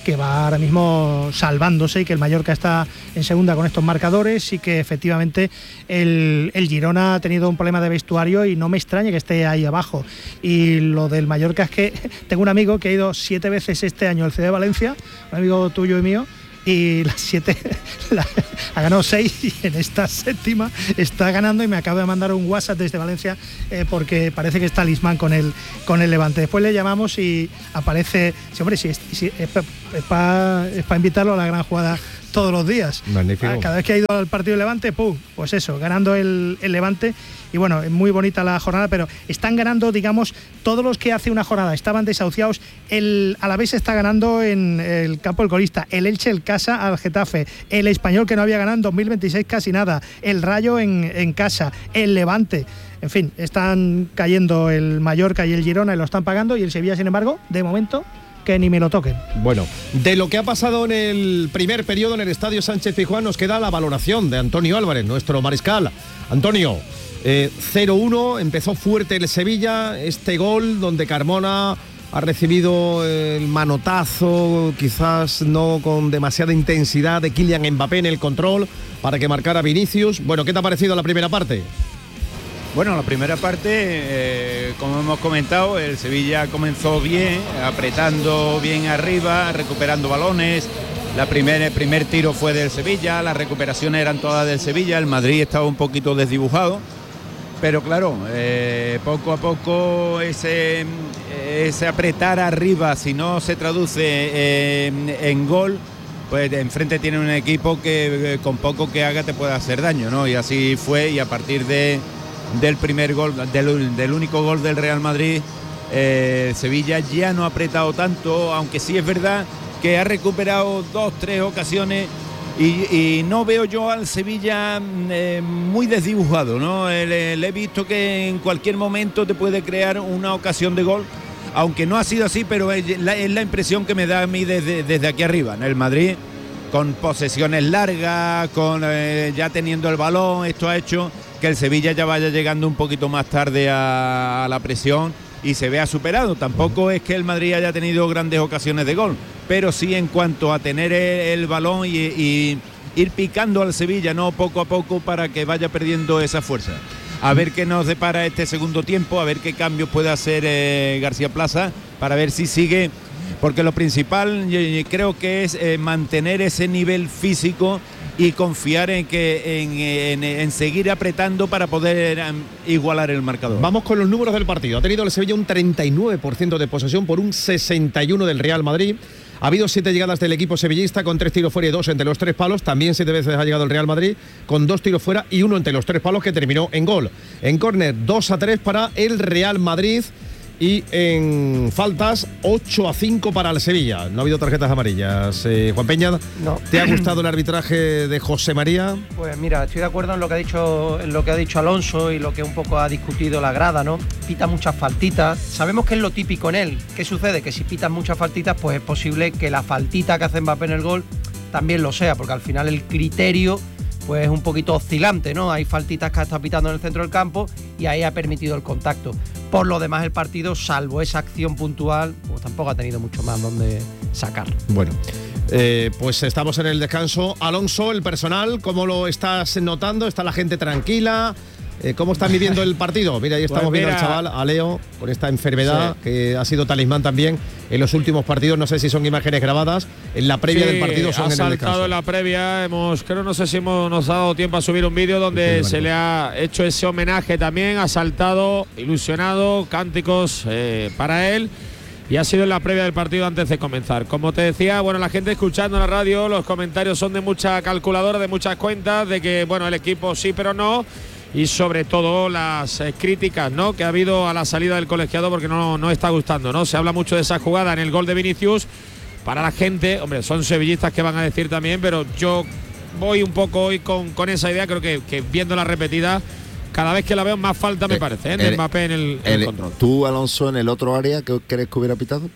que va ahora mismo salvándose y que el Mallorca está en segunda con estos marcadores y que efectivamente el, el Girona ha tenido un problema de vestuario y no me extraña que esté ahí abajo. Y lo del Mallorca es que tengo un amigo que ha ido siete veces este año al C D Valencia, un amigo tuyo y mío, y las siete la, ha ganado seis y en esta séptima está ganando y me acaba de mandar un WhatsApp desde Valencia eh, porque parece que es talismán con el con el Levante. Después le llamamos y aparece, sí, hombre, sí, sí, es para es pa invitarlo a la gran jugada todos los días. Magnífico. Cada vez que ha ido al partido del Levante, ¡pum! Pues eso, ganando el, el Levante. Y bueno, es muy bonita la jornada, pero están ganando, digamos, todos los que hace una jornada estaban desahuciados. El Alavés está ganando en el campo del colista, el Elche el casa al Getafe, el Español que no había ganado en dos mil veintiséis casi nada, el Rayo en, en casa, el Levante. En fin, están cayendo el Mallorca y el Girona y lo están pagando, y el Sevilla, sin embargo, de momento, que ni me lo toquen. Bueno, de lo que ha pasado en el primer periodo en el Estadio Sánchez Pizjuán nos queda la valoración de Antonio Álvarez, nuestro mariscal. Antonio, eh, cero uno, empezó fuerte el Sevilla, este gol donde Carmona ha recibido el manotazo, quizás no con demasiada intensidad, de Kylian Mbappé en el control para que marcara Vinicius. Bueno, ¿qué te ha parecido la primera parte? Bueno, la primera parte, eh, como hemos comentado, el Sevilla comenzó bien, apretando bien arriba, recuperando balones. La primer, el primer tiro fue del Sevilla, las recuperaciones eran todas del Sevilla, el Madrid estaba un poquito desdibujado. Pero claro, eh, poco a poco ese, ese apretar arriba, si no se traduce en, en gol, pues enfrente tiene un equipo que con poco que haga te puede hacer daño, ¿no? Y así fue, y a partir de... del primer gol, del, del único gol del Real Madrid, eh, Sevilla ya no ha apretado tanto, aunque sí es verdad que ha recuperado dos, tres ocasiones y, y no veo yo al Sevilla eh, muy desdibujado, ¿no? Le, le he visto que en cualquier momento te puede crear una ocasión de gol, aunque no ha sido así, pero es la, es la impresión que me da a mí desde, desde aquí arriba, ¿no? El Madrid con posesiones largas, con eh, ya teniendo el balón, esto ha hecho que el Sevilla ya vaya llegando un poquito más tarde a, a la presión y se vea superado. Tampoco es que el Madrid haya tenido grandes ocasiones de gol, pero sí en cuanto a tener el, el balón y, y ir picando al Sevilla, no poco a poco, para que vaya perdiendo esa fuerza. A ver qué nos depara este segundo tiempo, a ver qué cambios puede hacer eh, García Plaza, para ver si sigue, porque lo principal yo, yo creo que es eh, mantener ese nivel físico y confiar en que en, en, en seguir apretando para poder um, igualar el marcador. Vamos con los números del partido. Ha tenido el Sevilla un treinta y nueve por ciento de posesión por un sesenta y uno del Real Madrid. Ha habido siete llegadas del equipo sevillista con tres tiros fuera y dos entre los tres palos. También siete veces ha llegado el Real Madrid con dos tiros fuera y uno entre los tres palos, que terminó en gol. En córner, dos a tres para el Real Madrid. Y en faltas, ocho a cinco para el Sevilla. No ha habido tarjetas amarillas. Eh, Juan Peña, no. ¿Te ha gustado el arbitraje de José María? Pues mira, estoy de acuerdo en lo que ha dicho, en lo que ha dicho Alonso y lo que un poco ha discutido la grada, ¿no? Pita muchas faltitas. Sabemos que es lo típico en él. ¿Qué sucede? Que si pitan muchas faltitas, pues es posible que la faltita que hace Mbappé en el gol también lo sea, porque al final el criterio pues es un poquito oscilante, ¿no? Hay faltitas que ha estado pitando en el centro del campo y ahí ha permitido el contacto. Por lo demás, el partido, salvo esa acción puntual, pues tampoco ha tenido mucho más donde sacar. Bueno, eh, pues estamos en el descanso. Alonso, el personal, ¿cómo lo estás notando? ¿Está la gente tranquila? Eh, ¿Cómo están viviendo el partido? Mira, ahí estamos pues mira, viendo al chaval, a Leo, con esta enfermedad, sí, que ha sido talismán también en los últimos partidos. No sé si son imágenes grabadas en la previa sí, del partido, son ha en el descanso. saltado en la previa, hemos, creo, no sé si hemos, nos ha dado tiempo a subir un vídeo donde sí, se le ha hecho ese homenaje también, ha saltado, ilusionado, cánticos eh, para él. Y ha sido en la previa del partido antes de comenzar. Como te decía, bueno, la gente escuchando en la radio, los comentarios son de mucha calculadora, de muchas cuentas, de que, bueno, el equipo sí, pero no. Y sobre todo las eh, críticas, ¿no?, que ha habido a la salida del colegiado, porque no, no está gustando, ¿no? Se habla mucho de esa jugada en el gol de Vinicius. Para la gente, hombre, son sevillistas que van a decir también, pero yo voy un poco hoy con, con esa idea. Creo que, que viendo la repetida, cada vez que la veo más falta me eh, parece, ¿eh? De Mbappé en el, en el control. ¿Tú, Alonso, en el otro área, qué crees que hubiera pitado?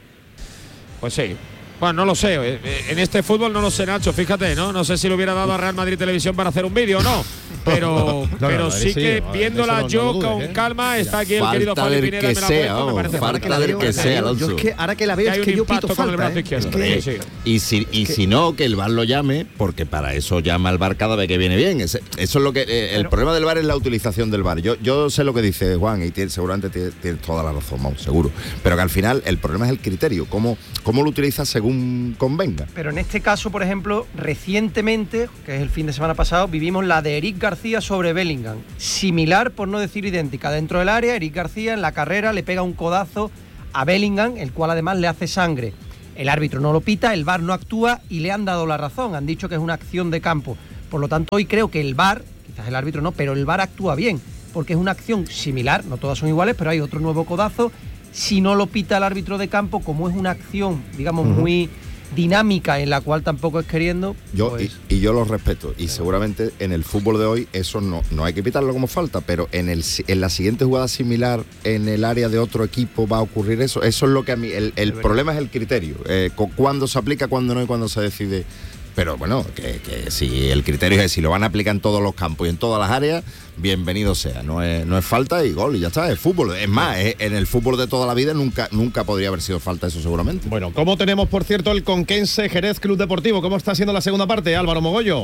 Pues sí. Bueno, no lo sé. En este fútbol no lo sé, Nacho, fíjate, ¿no? No sé si le hubiera dado a Real Madrid Televisión para hacer un vídeo o no. pero, No, pero no, sí sí, que no, viéndola eso no- yo no lo dudes, con ¿eh? calma, está aquí el Falta querido Juan del Pineda, que me la sea, ha puesto, me vamos, parece falta fantástico. del que sea, Alonso. Yo es que ahora que la veo Que es hay que un yo impacto pito con el falta, brazo ¿eh? izquierdo. Es que- Sí, sí. Y si, y si no, que el V A R lo llame, porque para eso llama al V A R cada vez que viene bien. Ese- eso es lo que eh, el problema del V A R es la utilización del V A R. Yo, yo sé lo que dice Juan y tiene- seguramente tiene, tiene toda la razón, vamos, seguro. Pero que al final el problema es el criterio, cómo, cómo lo utilizas según convenga. Pero en este caso, por ejemplo, recientemente, que es el fin de semana pasado, vivimos la de Eric García sobre Bellingham. Similar, por no decir idéntica. Dentro del área, Eric García en la carrera le pega un codazo a Bellingham, el cual además le hace sangre. El árbitro no lo pita, el V A R no actúa y le han dado la razón. Han dicho que es una acción de campo. Por lo tanto, hoy creo que el V A R, quizás el árbitro no, pero el V A R actúa bien, porque es una acción similar, no todas son iguales, pero hay otro nuevo codazo. Si no lo pita el árbitro de campo, como es una acción, digamos, uh-huh. muy dinámica en la cual tampoco es queriendo. Yo pues, y, y yo lo respeto y seguramente en el fútbol de hoy eso no, no hay que pitarlo como falta, pero en el en la siguiente jugada similar en el área de otro equipo va a ocurrir eso. Eso es lo que a mí el, el problema es el criterio, eh, cuándo se aplica, cuándo no y cuándo se decide. Pero bueno, que, que si el criterio es si lo van a aplicar en todos los campos y en todas las áreas, bienvenido sea. No es, no es falta y gol y ya está, es fútbol. Es más, es, en el fútbol de toda la vida nunca, nunca podría haber sido falta eso seguramente. Bueno, ¿cómo tenemos, por cierto, el Conquense Jerez Club Deportivo? ¿Cómo está siendo la segunda parte, Álvaro Mogollo?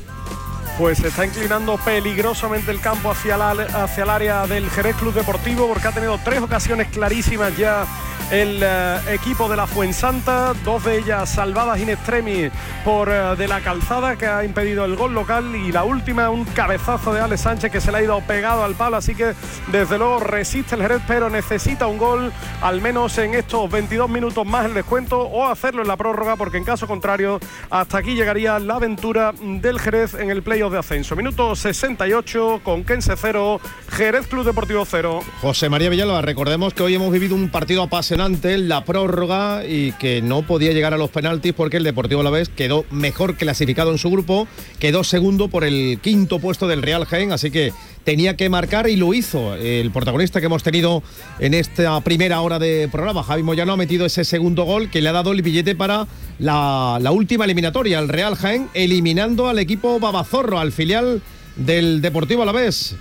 Pues se está inclinando peligrosamente el campo hacia, la, hacia el área del Jerez Club Deportivo, porque ha tenido tres ocasiones clarísimas ya el uh, equipo de la Fuensanta, dos de ellas salvadas in extremis por uh, de la Calzada, que ha impedido el gol local, y la última un cabezazo de Alex Sánchez que se le ha ido pegado al palo, así que desde luego resiste el Jerez, pero necesita un gol al menos en estos veintidós minutos más el descuento, o hacerlo en la prórroga, porque en caso contrario hasta aquí llegaría la aventura del Jerez en el playoff de ascenso. Minuto sesenta y ocho, Conquense cero, Jerez Club Deportivo cero. José María Villalba, recordemos que hoy hemos vivido un partido apasionante en la prórroga y que no podía llegar a los penaltis porque el Deportivo Alavés quedó mejor clasificado en su grupo, quedó segundo por el quinto puesto del Real Jaén, así que tenía que marcar y lo hizo. El protagonista que hemos tenido en esta primera hora de programa, Javi Moyano, ha metido ese segundo gol que le ha dado el billete para la, la última eliminatoria, el Real Jaén, eliminando al equipo Babazorro, al filial del Deportivo Alavés.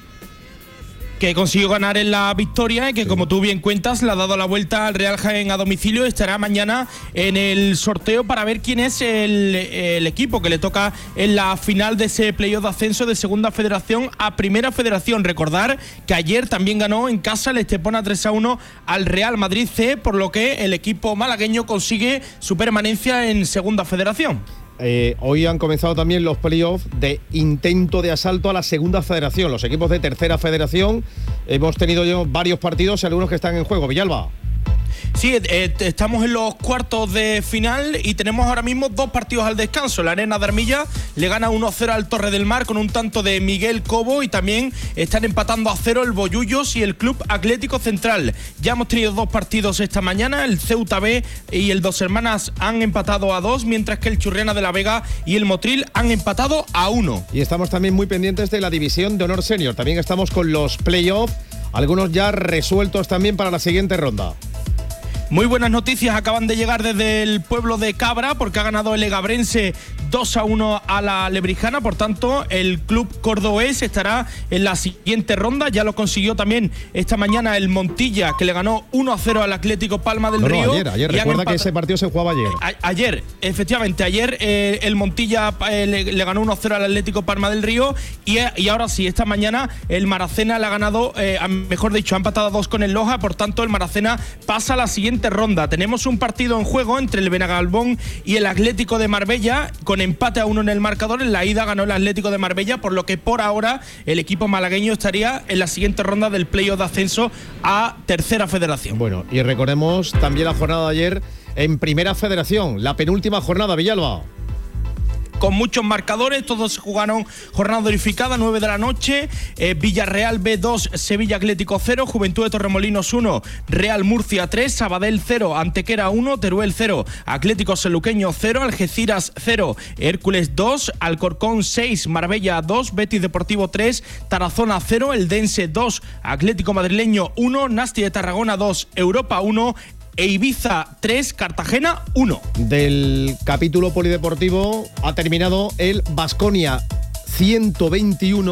Que consiguió ganar en la victoria y que, como tú bien cuentas, le ha dado la vuelta al Real Jaén a domicilio. Estará mañana en el sorteo para ver quién es el, el equipo que le toca en la final de ese playoff de ascenso de Segunda Federación a Primera Federación. Recordar que ayer también ganó en casa el Estepona tres a uno al Real Madrid C, por lo que el equipo malagueño consigue su permanencia en Segunda Federación. Eh, hoy han comenzado también los playoffs de intento de asalto a la Segunda Federación. Los equipos de Tercera Federación, hemos tenido ya varios partidos y algunos que están en juego. Villalba. Sí, eh, estamos en los cuartos de final y tenemos ahora mismo dos partidos al descanso. La Arena de Armilla le gana uno a cero al Torre del Mar con un tanto de Miguel Cobo, y también están empatando a cero el Bollullos y el Club Atlético Central. Ya hemos tenido dos partidos esta mañana, el Ceuta B y el Dos Hermanas han empatado a dos, mientras que el Churriana de la Vega y el Motril han empatado a uno. Y estamos también muy pendientes de la División de Honor Senior. También estamos con los playoffs, algunos ya resueltos también para la siguiente ronda. Muy buenas noticias acaban de llegar desde el pueblo de Cabra, porque ha ganado el Egabrense dos a uno a la Lebrijana. Por tanto, el club cordobés estará en la siguiente ronda. Ya lo consiguió también esta mañana el Montilla, que le ganó uno a cero al Atlético Palma del no, Río. No, ayer, ayer. Recuerda que ese partido se jugaba ayer. A ayer, efectivamente, ayer eh, el Montilla eh, le, le ganó uno a cero al Atlético Palma del Río, y, y ahora sí, esta mañana el Maracena le ha ganado, eh, mejor dicho, ha empatado a dos con el Loja. Por tanto, el Maracena pasa a la siguiente ronda. Tenemos un partido en juego entre el Benagalbón y el Atlético de Marbella, con empate a uno en el marcador. En la ida ganó el Atlético de Marbella, por lo que por ahora el equipo malagueño estaría en la siguiente ronda del playoff de ascenso a Tercera Federación. Bueno, y recordemos también la jornada de ayer en Primera Federación, la penúltima jornada, Villalba. Con muchos marcadores, todos jugaron jornada verificada, nueve de la noche. eh, Villarreal B dos, Sevilla Atlético cero, Juventud de Torremolinos uno, Real Murcia tres, Sabadell cero, Antequera uno, Teruel cero, Atlético Sanluqueño cero, Algeciras cero, Hércules dos, Alcorcón seis, Marbella dos, Betis Deportivo tres, Tarazona cero, Eldense dos, Atlético Madrileño uno, Nasti de Tarragona dos, Europa uno, e Ibiza tres, Cartagena uno. Del capítulo polideportivo ha terminado el Baskonia ciento veintiuno,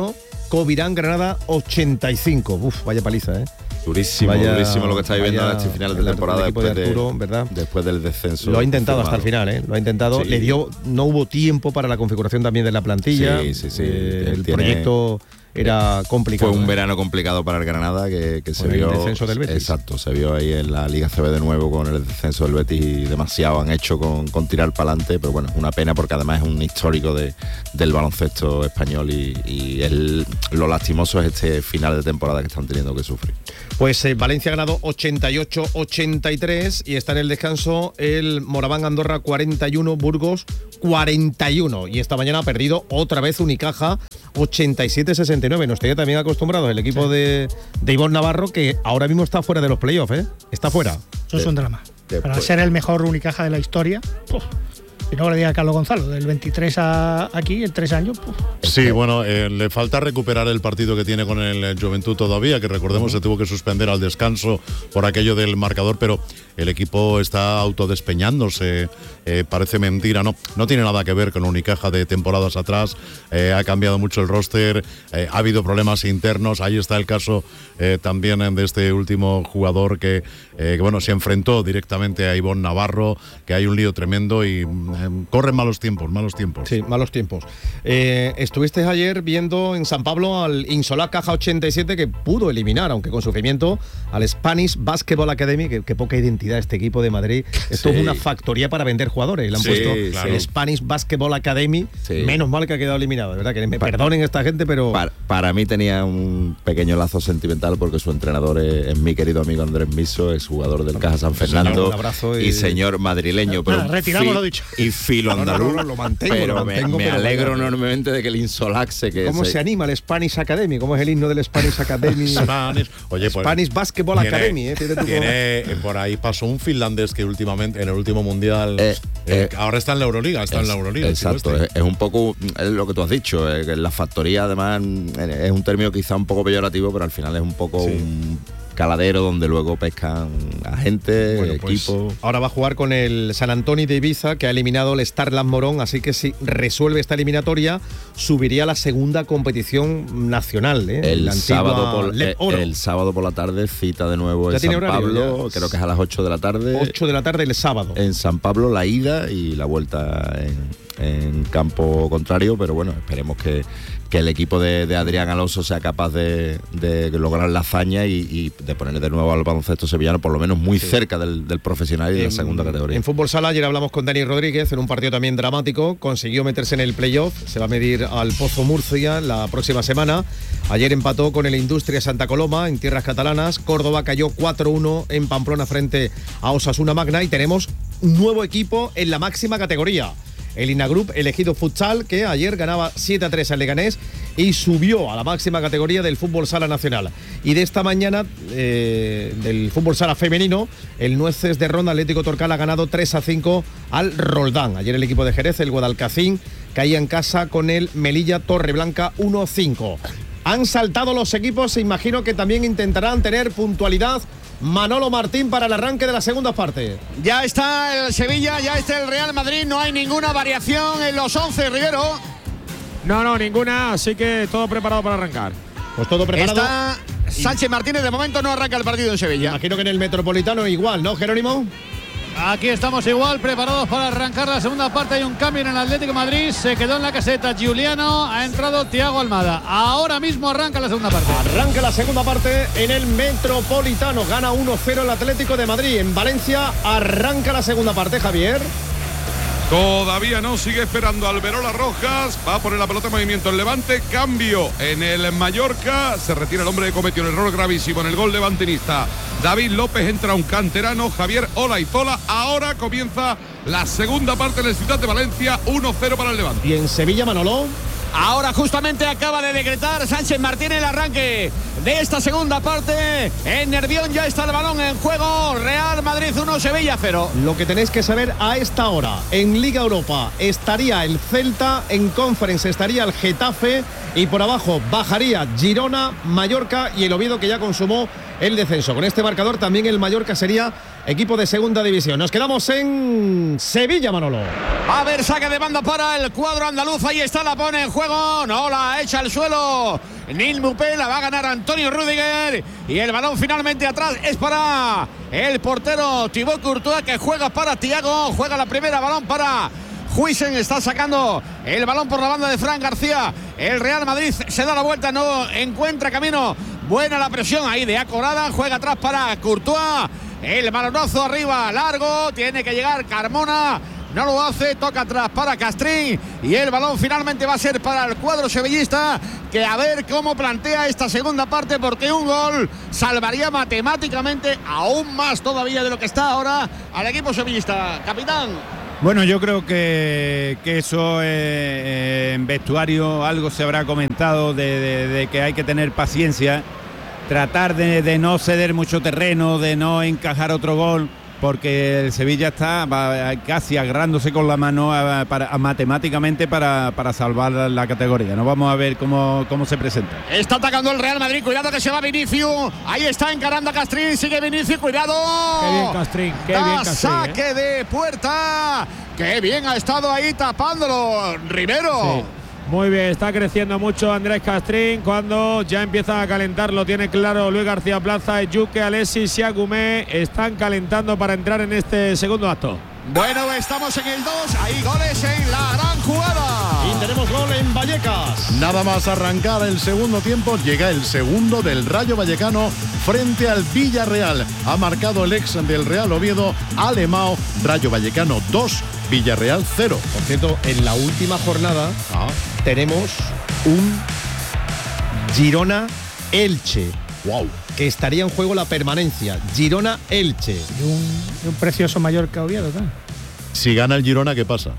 Covirán Granada ochenta y cinco. Uf, vaya paliza, ¿eh? Durísimo, Vaya- durísimo lo que estáis viendo en vaya- este final de el temporada equipo de después, de, Arturo, ¿verdad? después del descenso. Lo ha intentado hasta el confirmado. final, ¿eh? Lo ha intentado. Sí. Le dio, no hubo tiempo para la configuración también de la plantilla. Sí, sí, sí. Eh, el Tiene- proyecto era complicado. Fue un ¿eh? verano complicado para el Granada que, que se Con el vio. descenso del Betis. Exacto, se vio ahí en la Liga C B de nuevo con el descenso del Betis y demasiado han hecho con, con tirar para adelante, pero bueno, es una pena porque además es un histórico de, del baloncesto español y, y el, lo lastimoso es este final de temporada que están teniendo que sufrir. Pues eh, Valencia ha ganado ochenta y ocho ochenta y tres y está en el descanso el Moraván Andorra cuarenta y uno, Burgos cuarenta y uno. Y esta mañana ha perdido otra vez Unicaja ochenta y siete sesenta y nueve. Nos tenía también acostumbrados el equipo sí. de, de Ivonne Navarro, que ahora mismo está fuera de los playoffs, ¿eh? Está fuera. Eso es un drama. Para ser el mejor Unicaja de la historia. Puf. Y no le diga a Carlos Gonzalo, del veintitrés a aquí, en tres años. Puf. Sí, bueno, eh, le falta recuperar el partido que tiene con el Juventud todavía, que recordemos se tuvo que suspender al descanso por aquello del marcador, pero el equipo está autodespeñándose, eh, parece mentira, no, no tiene nada que ver con Unicaja de temporadas atrás, eh, ha cambiado mucho el roster, eh, ha habido problemas internos, ahí está el caso eh, también de este último jugador que, eh, que bueno, se enfrentó directamente a Ivonne Navarro, que hay un lío tremendo y corren malos tiempos, malos tiempos. Sí, malos tiempos. Eh, estuviste ayer viendo en San Pablo al Insolá Caja ochenta y siete, que pudo eliminar, aunque con sufrimiento, al Spanish Basketball Academy, que, que poca identidad este equipo de Madrid. Esto sí. es una factoría para vender jugadores. Le han sí, puesto claro. el Spanish Basketball Academy. Sí. Menos mal que ha quedado eliminado, de verdad, que me para, perdonen esta gente, pero... Para, para mí tenía un pequeño lazo sentimental porque su entrenador es, es mi querido amigo Andrés Miso, es jugador del Caja San Fernando. Señor, un abrazo y... y señor madrileño. Pero ah, retiramos lo dicho. Y filo andaluz, no, no, no, lo mantengo, pero lo mantengo, me, me pero alegro bueno. enormemente de que el Insolac se que ¿Cómo se... se anima el Spanish Academy? ¿Cómo es el himno del Spanish Academy? Spanish, oye, pues, Spanish Basketball tiene, Academy, ¿eh? Tiene, tiene por ahí pasó un finlandés que últimamente en el último mundial eh, eh, ahora está en la Euroliga, está es, en la Euroliga. Exacto, este. es, es un poco es lo que tú has dicho, eh, que la factoría además es un término quizá un poco peyorativo, pero al final es un poco sí. un caladero donde luego pescan a gente, bueno, equipo. Pues ahora va a jugar con el San Antonio de Ibiza, que ha eliminado el Starland Morón, así que si resuelve esta eliminatoria, subiría a la segunda competición nacional. ¿eh? El, sábado por, el, el sábado por la tarde, cita de nuevo en San horario, Pablo, ya. creo que es a las ocho de la tarde. ocho de la tarde el sábado. En San Pablo la ida y la vuelta en, en campo contrario, pero bueno, esperemos que que el equipo de, de Adrián Alonso sea capaz de, de lograr la hazaña y, y de poner de nuevo al baloncesto sevillano por lo menos muy sí. cerca del, del profesional y de en, la segunda categoría. En fútbol sala ayer hablamos con Dani Rodríguez en un partido también dramático, consiguió meterse en el playoff, se va a medir al Pozo Murcia la próxima semana. Ayer empató con el Industria Santa Coloma en tierras catalanas, Córdoba cayó cuatro uno en Pamplona frente a Osasuna Magna y tenemos un nuevo equipo en la máxima categoría. El Inagroup elegido futsal, que ayer ganaba siete a tres al Leganés y subió a la máxima categoría del fútbol sala nacional. Y de esta mañana, eh, del fútbol sala femenino, el Nueces de Ronda Atlético Torcal ha ganado tres a cinco al Roldán. Ayer el equipo de Jerez, el Guadalcacín, caía en casa con el Melilla Torreblanca uno cinco. Han saltado los equipos, se imagino que también intentarán tener puntualidad. Manolo Martín para el arranque de la segunda parte. Ya está el Sevilla, ya está el Real Madrid, no hay ninguna variación en los once, Rivero. No, no, ninguna, así que todo preparado para arrancar. Pues todo preparado. Está Sánchez Martínez, de momento no arranca el partido en Sevilla. Imagino que en el Metropolitano igual, ¿no, Jerónimo? Aquí estamos igual, preparados para arrancar la segunda parte. Hay un cambio en el Atlético de Madrid. Se quedó en la caseta Giuliano, ha entrado Thiago Almada. Ahora mismo arranca la segunda parte. Arranca la segunda parte en el Metropolitano. Gana uno cero el Atlético de Madrid. En Valencia arranca la segunda parte, Javier. Todavía no, sigue esperando Alberola Rojas, va a poner la pelota en movimiento el Levante, cambio en el Mallorca, se retira el hombre que cometió un error gravísimo en el gol levantinista. David López, entra un canterano, Javier Olaizola, ahora comienza la segunda parte en el Ciudad de Valencia, uno cero para el Levante. Y en Sevilla, Manolo. Ahora justamente acaba de decretar Sánchez Martín el arranque de esta segunda parte. En Nervión ya está el balón en juego. Real Madrid uno, Sevilla cero. Lo que tenéis que saber a esta hora, en Liga Europa estaría el Celta, en Conference estaría el Getafe y por abajo bajaría Girona, Mallorca y el Oviedo, que ya consumó el descenso. Con este marcador también el Mallorca sería equipo de segunda división. Nos quedamos en Sevilla, Manolo. A ver, saque de banda para el cuadro andaluz. Ahí está, la pone en juego. No la echa al suelo. Nil Mupé, la va a ganar Antonio Rüdiger. Y el balón finalmente atrás es para el portero Thibaut Courtois, que juega para Thiago. Juega la primera, balón para Huijsen. Está sacando el balón por la banda de Fran García. El Real Madrid se da la vuelta, no encuentra camino. Buena la presión ahí de Acorada. Juega atrás para Courtois. El balonazo arriba, largo. Tiene que llegar Carmona. No lo hace, toca atrás para Castrín. Y el balón finalmente va a ser para el cuadro sevillista, que a ver cómo plantea esta segunda parte, porque un gol salvaría matemáticamente aún más todavía de lo que está ahora al equipo sevillista. Capitán. Bueno, yo creo que, que eso eh, en vestuario algo se habrá comentado de, de, de que hay que tener paciencia, tratar de, de no ceder mucho terreno, de no encajar otro gol, porque el Sevilla está va, casi agarrándose con la mano a, para, a, matemáticamente para, para salvar la, la categoría. No vamos a ver cómo, cómo se presenta. Está atacando el Real Madrid, cuidado que se va Vinicius. Ahí está encarando a Castrín, sigue Vinicius, cuidado. Qué bien Castrín, qué da bien Castrín. Saque ¿eh? de puerta. Qué bien ha estado ahí tapándolo Rivero. Sí. Muy bien, está creciendo mucho Andrés Castrín. Cuando ya empieza a calentar, lo tiene claro Luis García Plaza, Yuke, Alexis y Agumé están calentando para entrar en este segundo acto. Bueno, estamos en el dos, hay goles en la gran jugada. Y tenemos gol en Vallecas. Nada más arrancar el segundo tiempo, llega el segundo del Rayo Vallecano frente al Villarreal. Ha marcado el ex del Real Oviedo, Alemão. Rayo Vallecano dos, Villarreal cero. Por cierto, en la última jornada ah. tenemos un Girona-Elche. Wow. Que estaría en juego la permanencia. Girona-Elche. Y un, y un precioso Mallorca-Oviedo, ¿no? Si gana el Girona, ¿qué pasa?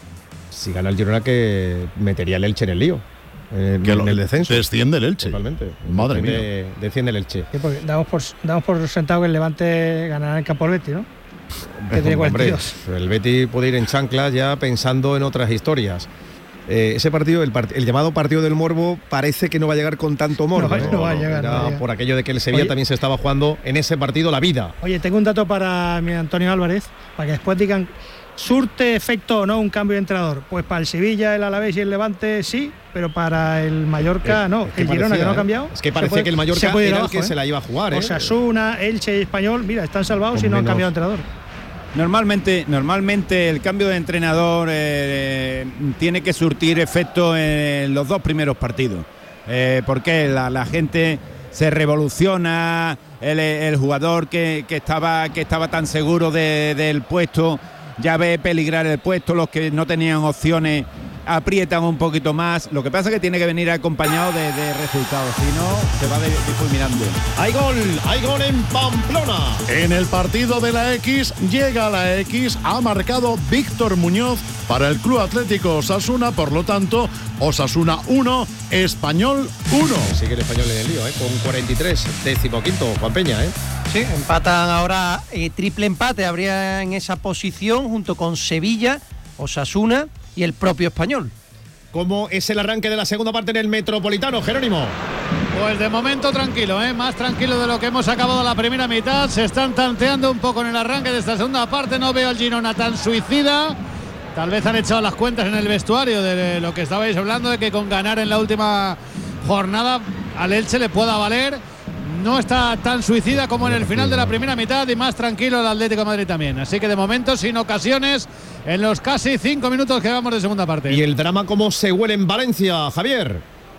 Si gana el Girona, que metería el Elche en el lío. En, que en lo, el descenso. Desciende el Elche. Totalmente. Madre mía. De, desciende el Elche. Sí, porque damos por, damos por sentado que el Levante ganará en campo del Betis, ¿no? Que tiene cuarenta y dos. Hombre, el Betis puede ir en chanclas ya pensando en otras historias. Eh, ese partido, el, part el llamado partido del Morbo, parece que no va a llegar con tanto morbo. No, no, no va a llegar. Era no va a por aquello de que el Sevilla Oye, también se estaba jugando en ese partido la vida. Oye, tengo un dato para mi Antonio Álvarez, para que después digan, ¿surte efecto o no un cambio de entrenador? Pues para el Sevilla, el Alavés y el Levante sí, pero para el Mallorca eh, no. El Girona, parecía, que no ha cambiado. Es que parece puede, que el Mallorca era el que ¿eh? se la iba a jugar. Osasuna, ¿eh? Elche y Español, mira, están salvados Con y no menos. han cambiado de entrenador. Normalmente, normalmente el cambio de entrenador eh, tiene que surtir efecto en los dos primeros partidos. Eh, porque la, la gente se revoluciona, el, el jugador que, que, estaba, que estaba tan seguro de, del puesto ya ve peligrar el puesto, los que no tenían opciones aprietan un poquito más. Lo que pasa es que tiene que venir acompañado de, de resultados, si no se va difuminando. Hay gol, hay gol en Pamplona. En el partido de la X, llega la X, ha marcado Víctor Muñoz para el Club Atlético Osasuna, por lo tanto, Osasuna uno, Español uno. Sigue el Español en el lío, ¿eh? Con cuarenta y tres, decimoquinto, Juan Peña, ¿eh? Sí, empatan ahora, eh, triple empate, habría en esa posición junto con Sevilla, Osasuna y el propio Español. ¿Cómo es el arranque de la segunda parte en el Metropolitano, Jerónimo? Pues de momento tranquilo, ¿eh? Más tranquilo de lo que hemos acabado la primera mitad. Se están tanteando un poco en el arranque de esta segunda parte. No veo al Girona tan suicida. Tal vez han echado las cuentas en el vestuario de lo que estabais hablando, de que con ganar en la última jornada al Elche le pueda valer. No está tan suicida como en el final de la primera mitad y más tranquilo el Atlético de Madrid también. Así que de momento sin ocasiones en los casi cinco minutos que vamos de segunda parte. ¿Y el drama cómo se huele en Valencia, Javier?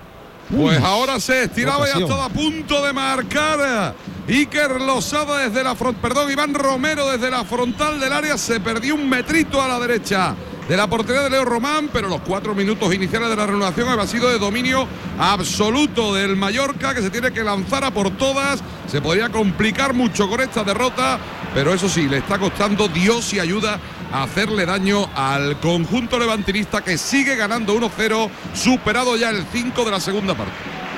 Pues Uf, ahora se estiraba y ha estado a punto de marcar Iker Losada desde la frontal, perdón, Iván Romero desde la frontal del área, se perdió un metrito a la derecha de la portería de Leo Román, pero los cuatro minutos iniciales de la reanudación había sido de dominio absoluto del Mallorca, que se tiene que lanzar a por todas. Se podría complicar mucho con esta derrota, pero eso sí, le está costando Dios y ayuda a hacerle daño al conjunto levantinista, que sigue ganando uno cero, superado ya el cinco de la segunda parte.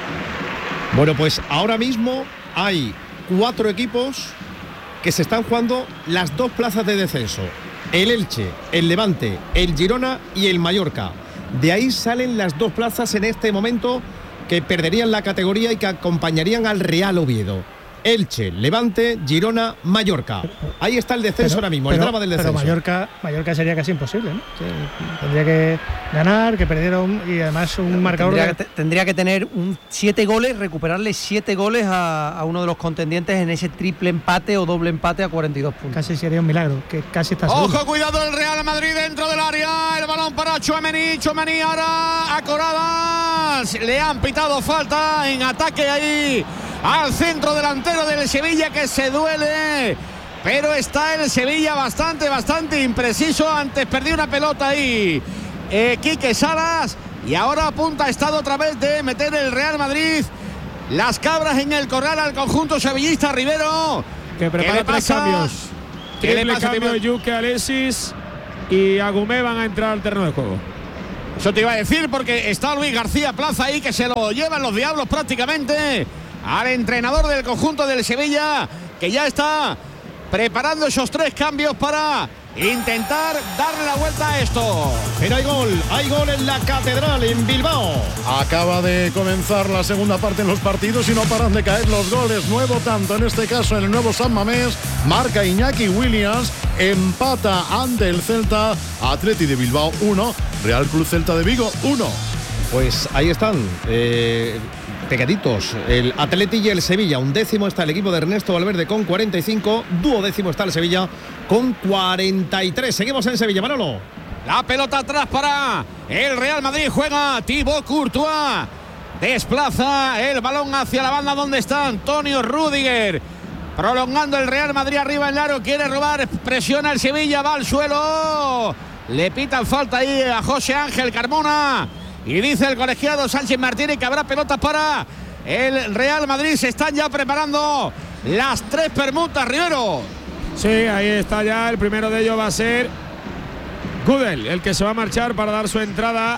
Bueno, pues ahora mismo hay cuatro equipos que se están jugando las dos plazas de descenso. El Elche, el Levante, el Girona y el Mallorca. De ahí salen las dos plazas en este momento que perderían la categoría y que acompañarían al Real Oviedo. Elche, Levante, Girona, Mallorca. Ahí está el descenso pero, ahora mismo, pero, el drama del descenso. Pero Mallorca, Mallorca sería casi imposible, ¿no? Sí, tendría que ganar, que perdieron y además un marcador. Tendría, de... que, tendría que tener un siete goles, recuperarle siete goles a, a uno de los contendientes en ese triple empate o doble empate a cuarenta y dos puntos. Casi sería un milagro, que casi está seguro. Ojo, cuidado el Real Madrid dentro del área. El balón para Tchouaméni. Tchouaméni ahora a Coradas. Le han pitado falta en ataque ahí al centro delantero del Sevilla, que se duele. Pero está el Sevilla bastante, bastante impreciso. Antes perdió una pelota ahí eh, Quique Salas. Y ahora apunta, ha estado otra vez de meter el Real Madrid las cabras en el corral al conjunto sevillista. Rivero, que prepara tres cambios. Triple cambio de Yuke, Alexis y Agumé van a entrar al terreno de juego. Eso te iba a decir, porque está Luis García Plaza ahí, que se lo llevan los diablos prácticamente al entrenador del conjunto del Sevilla, que ya está preparando esos tres cambios para intentar darle la vuelta a esto. Pero hay gol, hay gol en la Catedral, en Bilbao. Acaba de comenzar la segunda parte en los partidos y no paran de caer los goles. Nuevo tanto, en este caso en el nuevo San Mamés, marca Iñaki Williams, empata ante el Celta, Atleti de Bilbao uno, Real Club Celta de Vigo uno. Pues ahí están, eh, pegaditos, el Atleti y el Sevilla. Un décimo está el equipo de Ernesto Valverde con cuarenta y cinco, duodécimo está el Sevilla con cuarenta y tres. Seguimos en Sevilla, Manolo. La pelota atrás para el Real Madrid, juega Thibaut Courtois, desplaza el balón hacia la banda donde está Antonio Rüdiger, prolongando el Real Madrid arriba en el aro, quiere robar, presiona el Sevilla, va al suelo, le pitan falta ahí a José Ángel Carmona. Y dice el colegiado Sánchez Martínez que habrá pelotas para el Real Madrid. Se están ya preparando las tres permutas, Rivero. Sí, ahí está ya. El primero de ellos va a ser Gudel, el que se va a marchar para dar su entrada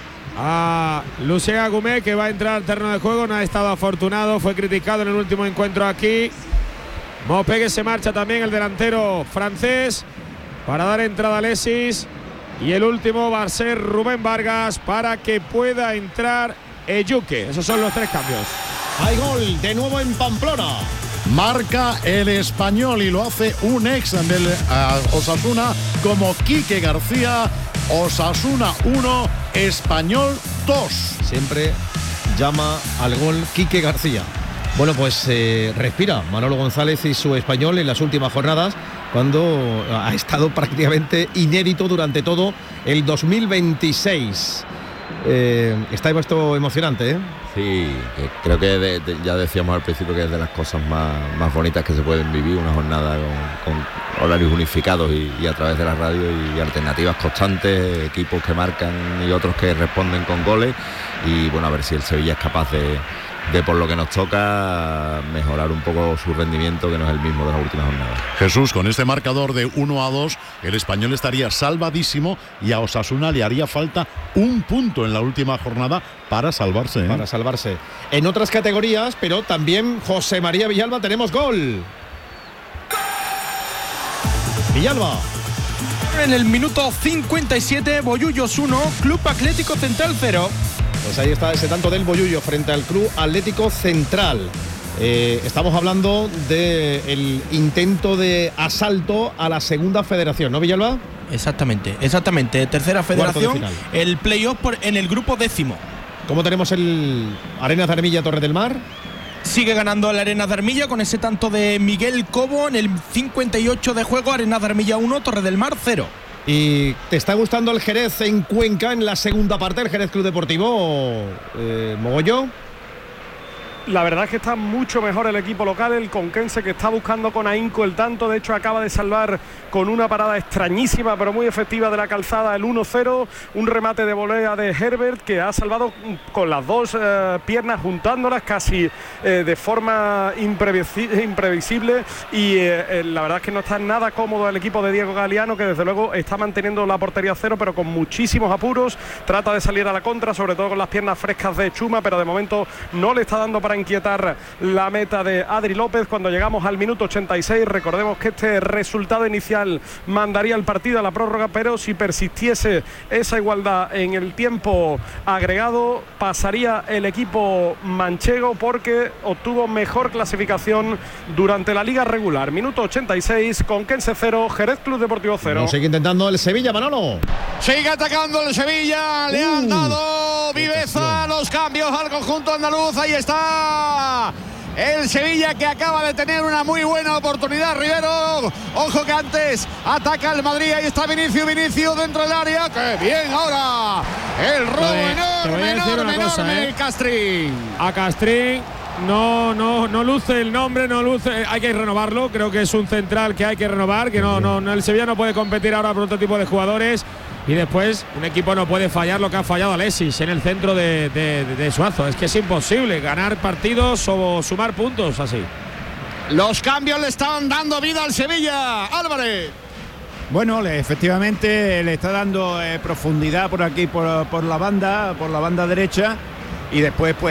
a Lucien Agumé, que va a entrar al terreno de juego. No ha estado afortunado, fue criticado en el último encuentro aquí. Mopé, que se marcha también, el delantero francés, para dar entrada a Alexis. Y el último va a ser Rubén Vargas para que pueda entrar Eyuke. Esos son los tres cambios. Hay gol de nuevo en Pamplona. Marca el Español y lo hace un ex del uh, Osasuna como Quique García. Osasuna uno, Español dos. Siempre llama al gol Quique García. Bueno, pues eh, respira Manolo González y su Español en las últimas jornadas, cuando ha estado prácticamente inédito durante todo el dos mil veintiséis. Eh, está esto emocionante, ¿eh? Sí, que creo que de, de, ya decíamos al principio que es de las cosas más, más bonitas que se pueden vivir, una jornada con, con horarios unificados y, y a través de la radio y alternativas constantes, equipos que marcan y otros que responden con goles, y bueno, a ver si el Sevilla es capaz de de por lo que nos toca mejorar un poco su rendimiento, que no es el mismo de las últimas jornadas. Jesús, con este marcador de uno a dos, el Español estaría salvadísimo y a Osasuna le haría falta un punto en la última jornada para salvarse, ¿eh? Para salvarse. En otras categorías, pero también José María Villalba, tenemos gol. Villalba. En el minuto cincuenta y siete, Bollullos uno, Club Atlético Central cero. Pues ahí está ese tanto del Bollullo frente al Club Atlético Central. Eh, estamos hablando del intento de asalto a la segunda federación, ¿no, Villalba? Exactamente, exactamente. Tercera federación, el playoff en el grupo décimo. ¿Cómo tenemos el Arenas de Armilla Torre del Mar? Sigue ganando el Arenas de Armilla con ese tanto de Miguel Cobo en el cincuenta y ocho de juego. Arenas de Armilla uno, Torre del Mar cero. ¿Y te está gustando el Jerez en Cuenca en la segunda parte, el Jerez Club Deportivo, eh, Mogollo? La verdad es que está mucho mejor el equipo local, el conquense, que está buscando con ahínco el tanto. De hecho, acaba de salvar con una parada extrañísima pero muy efectiva de la calzada el uno cero, un remate de volea de Herbert que ha salvado con las dos eh, piernas juntándolas casi eh, de forma imprevisible, y eh, la verdad es que no está nada cómodo el equipo de Diego Galeano, que desde luego está manteniendo la portería cero pero con muchísimos apuros. Trata de salir a la contra, sobre todo con las piernas frescas de Chuma, pero de momento no le está dando para para inquietar la meta de Adri López. Cuando llegamos al minuto ochenta y seis, recordemos que este resultado inicial mandaría el partido a la prórroga, pero si persistiese esa igualdad en el tiempo agregado, pasaría el equipo manchego porque obtuvo mejor clasificación durante la liga regular. Minuto ochenta y seis, Conquense cero, Jerez Club Deportivo cero. No, sigue intentando el Sevilla, Manolo. Sigue atacando el Sevilla, le han dado viveza, los cambios al conjunto andaluz. Ahí está el Sevilla, que acaba de tener una muy buena oportunidad, Rivero. Ojo que antes ataca el Madrid. Ahí está Vinicius, Vinicius dentro del área. ¡Qué bien ahora! El robo Te voy enorme, a decir enorme, una cosa, enorme, ¿eh? Castrín. A Castrín no, no, no luce el nombre, no luce, hay que renovarlo. Creo que es un central que hay que renovar, que no, no, no el Sevilla no puede competir ahora por otro tipo de jugadores. Y después un equipo no puede fallar lo que ha fallado Alexis en el centro de, de, de, de Suazo. Es que es imposible ganar partidos o sumar puntos así. Los cambios le están dando vida al Sevilla, Álvarez. Bueno, le, efectivamente le está dando eh, profundidad por aquí, por, por la banda, por la banda derecha. Y después, pues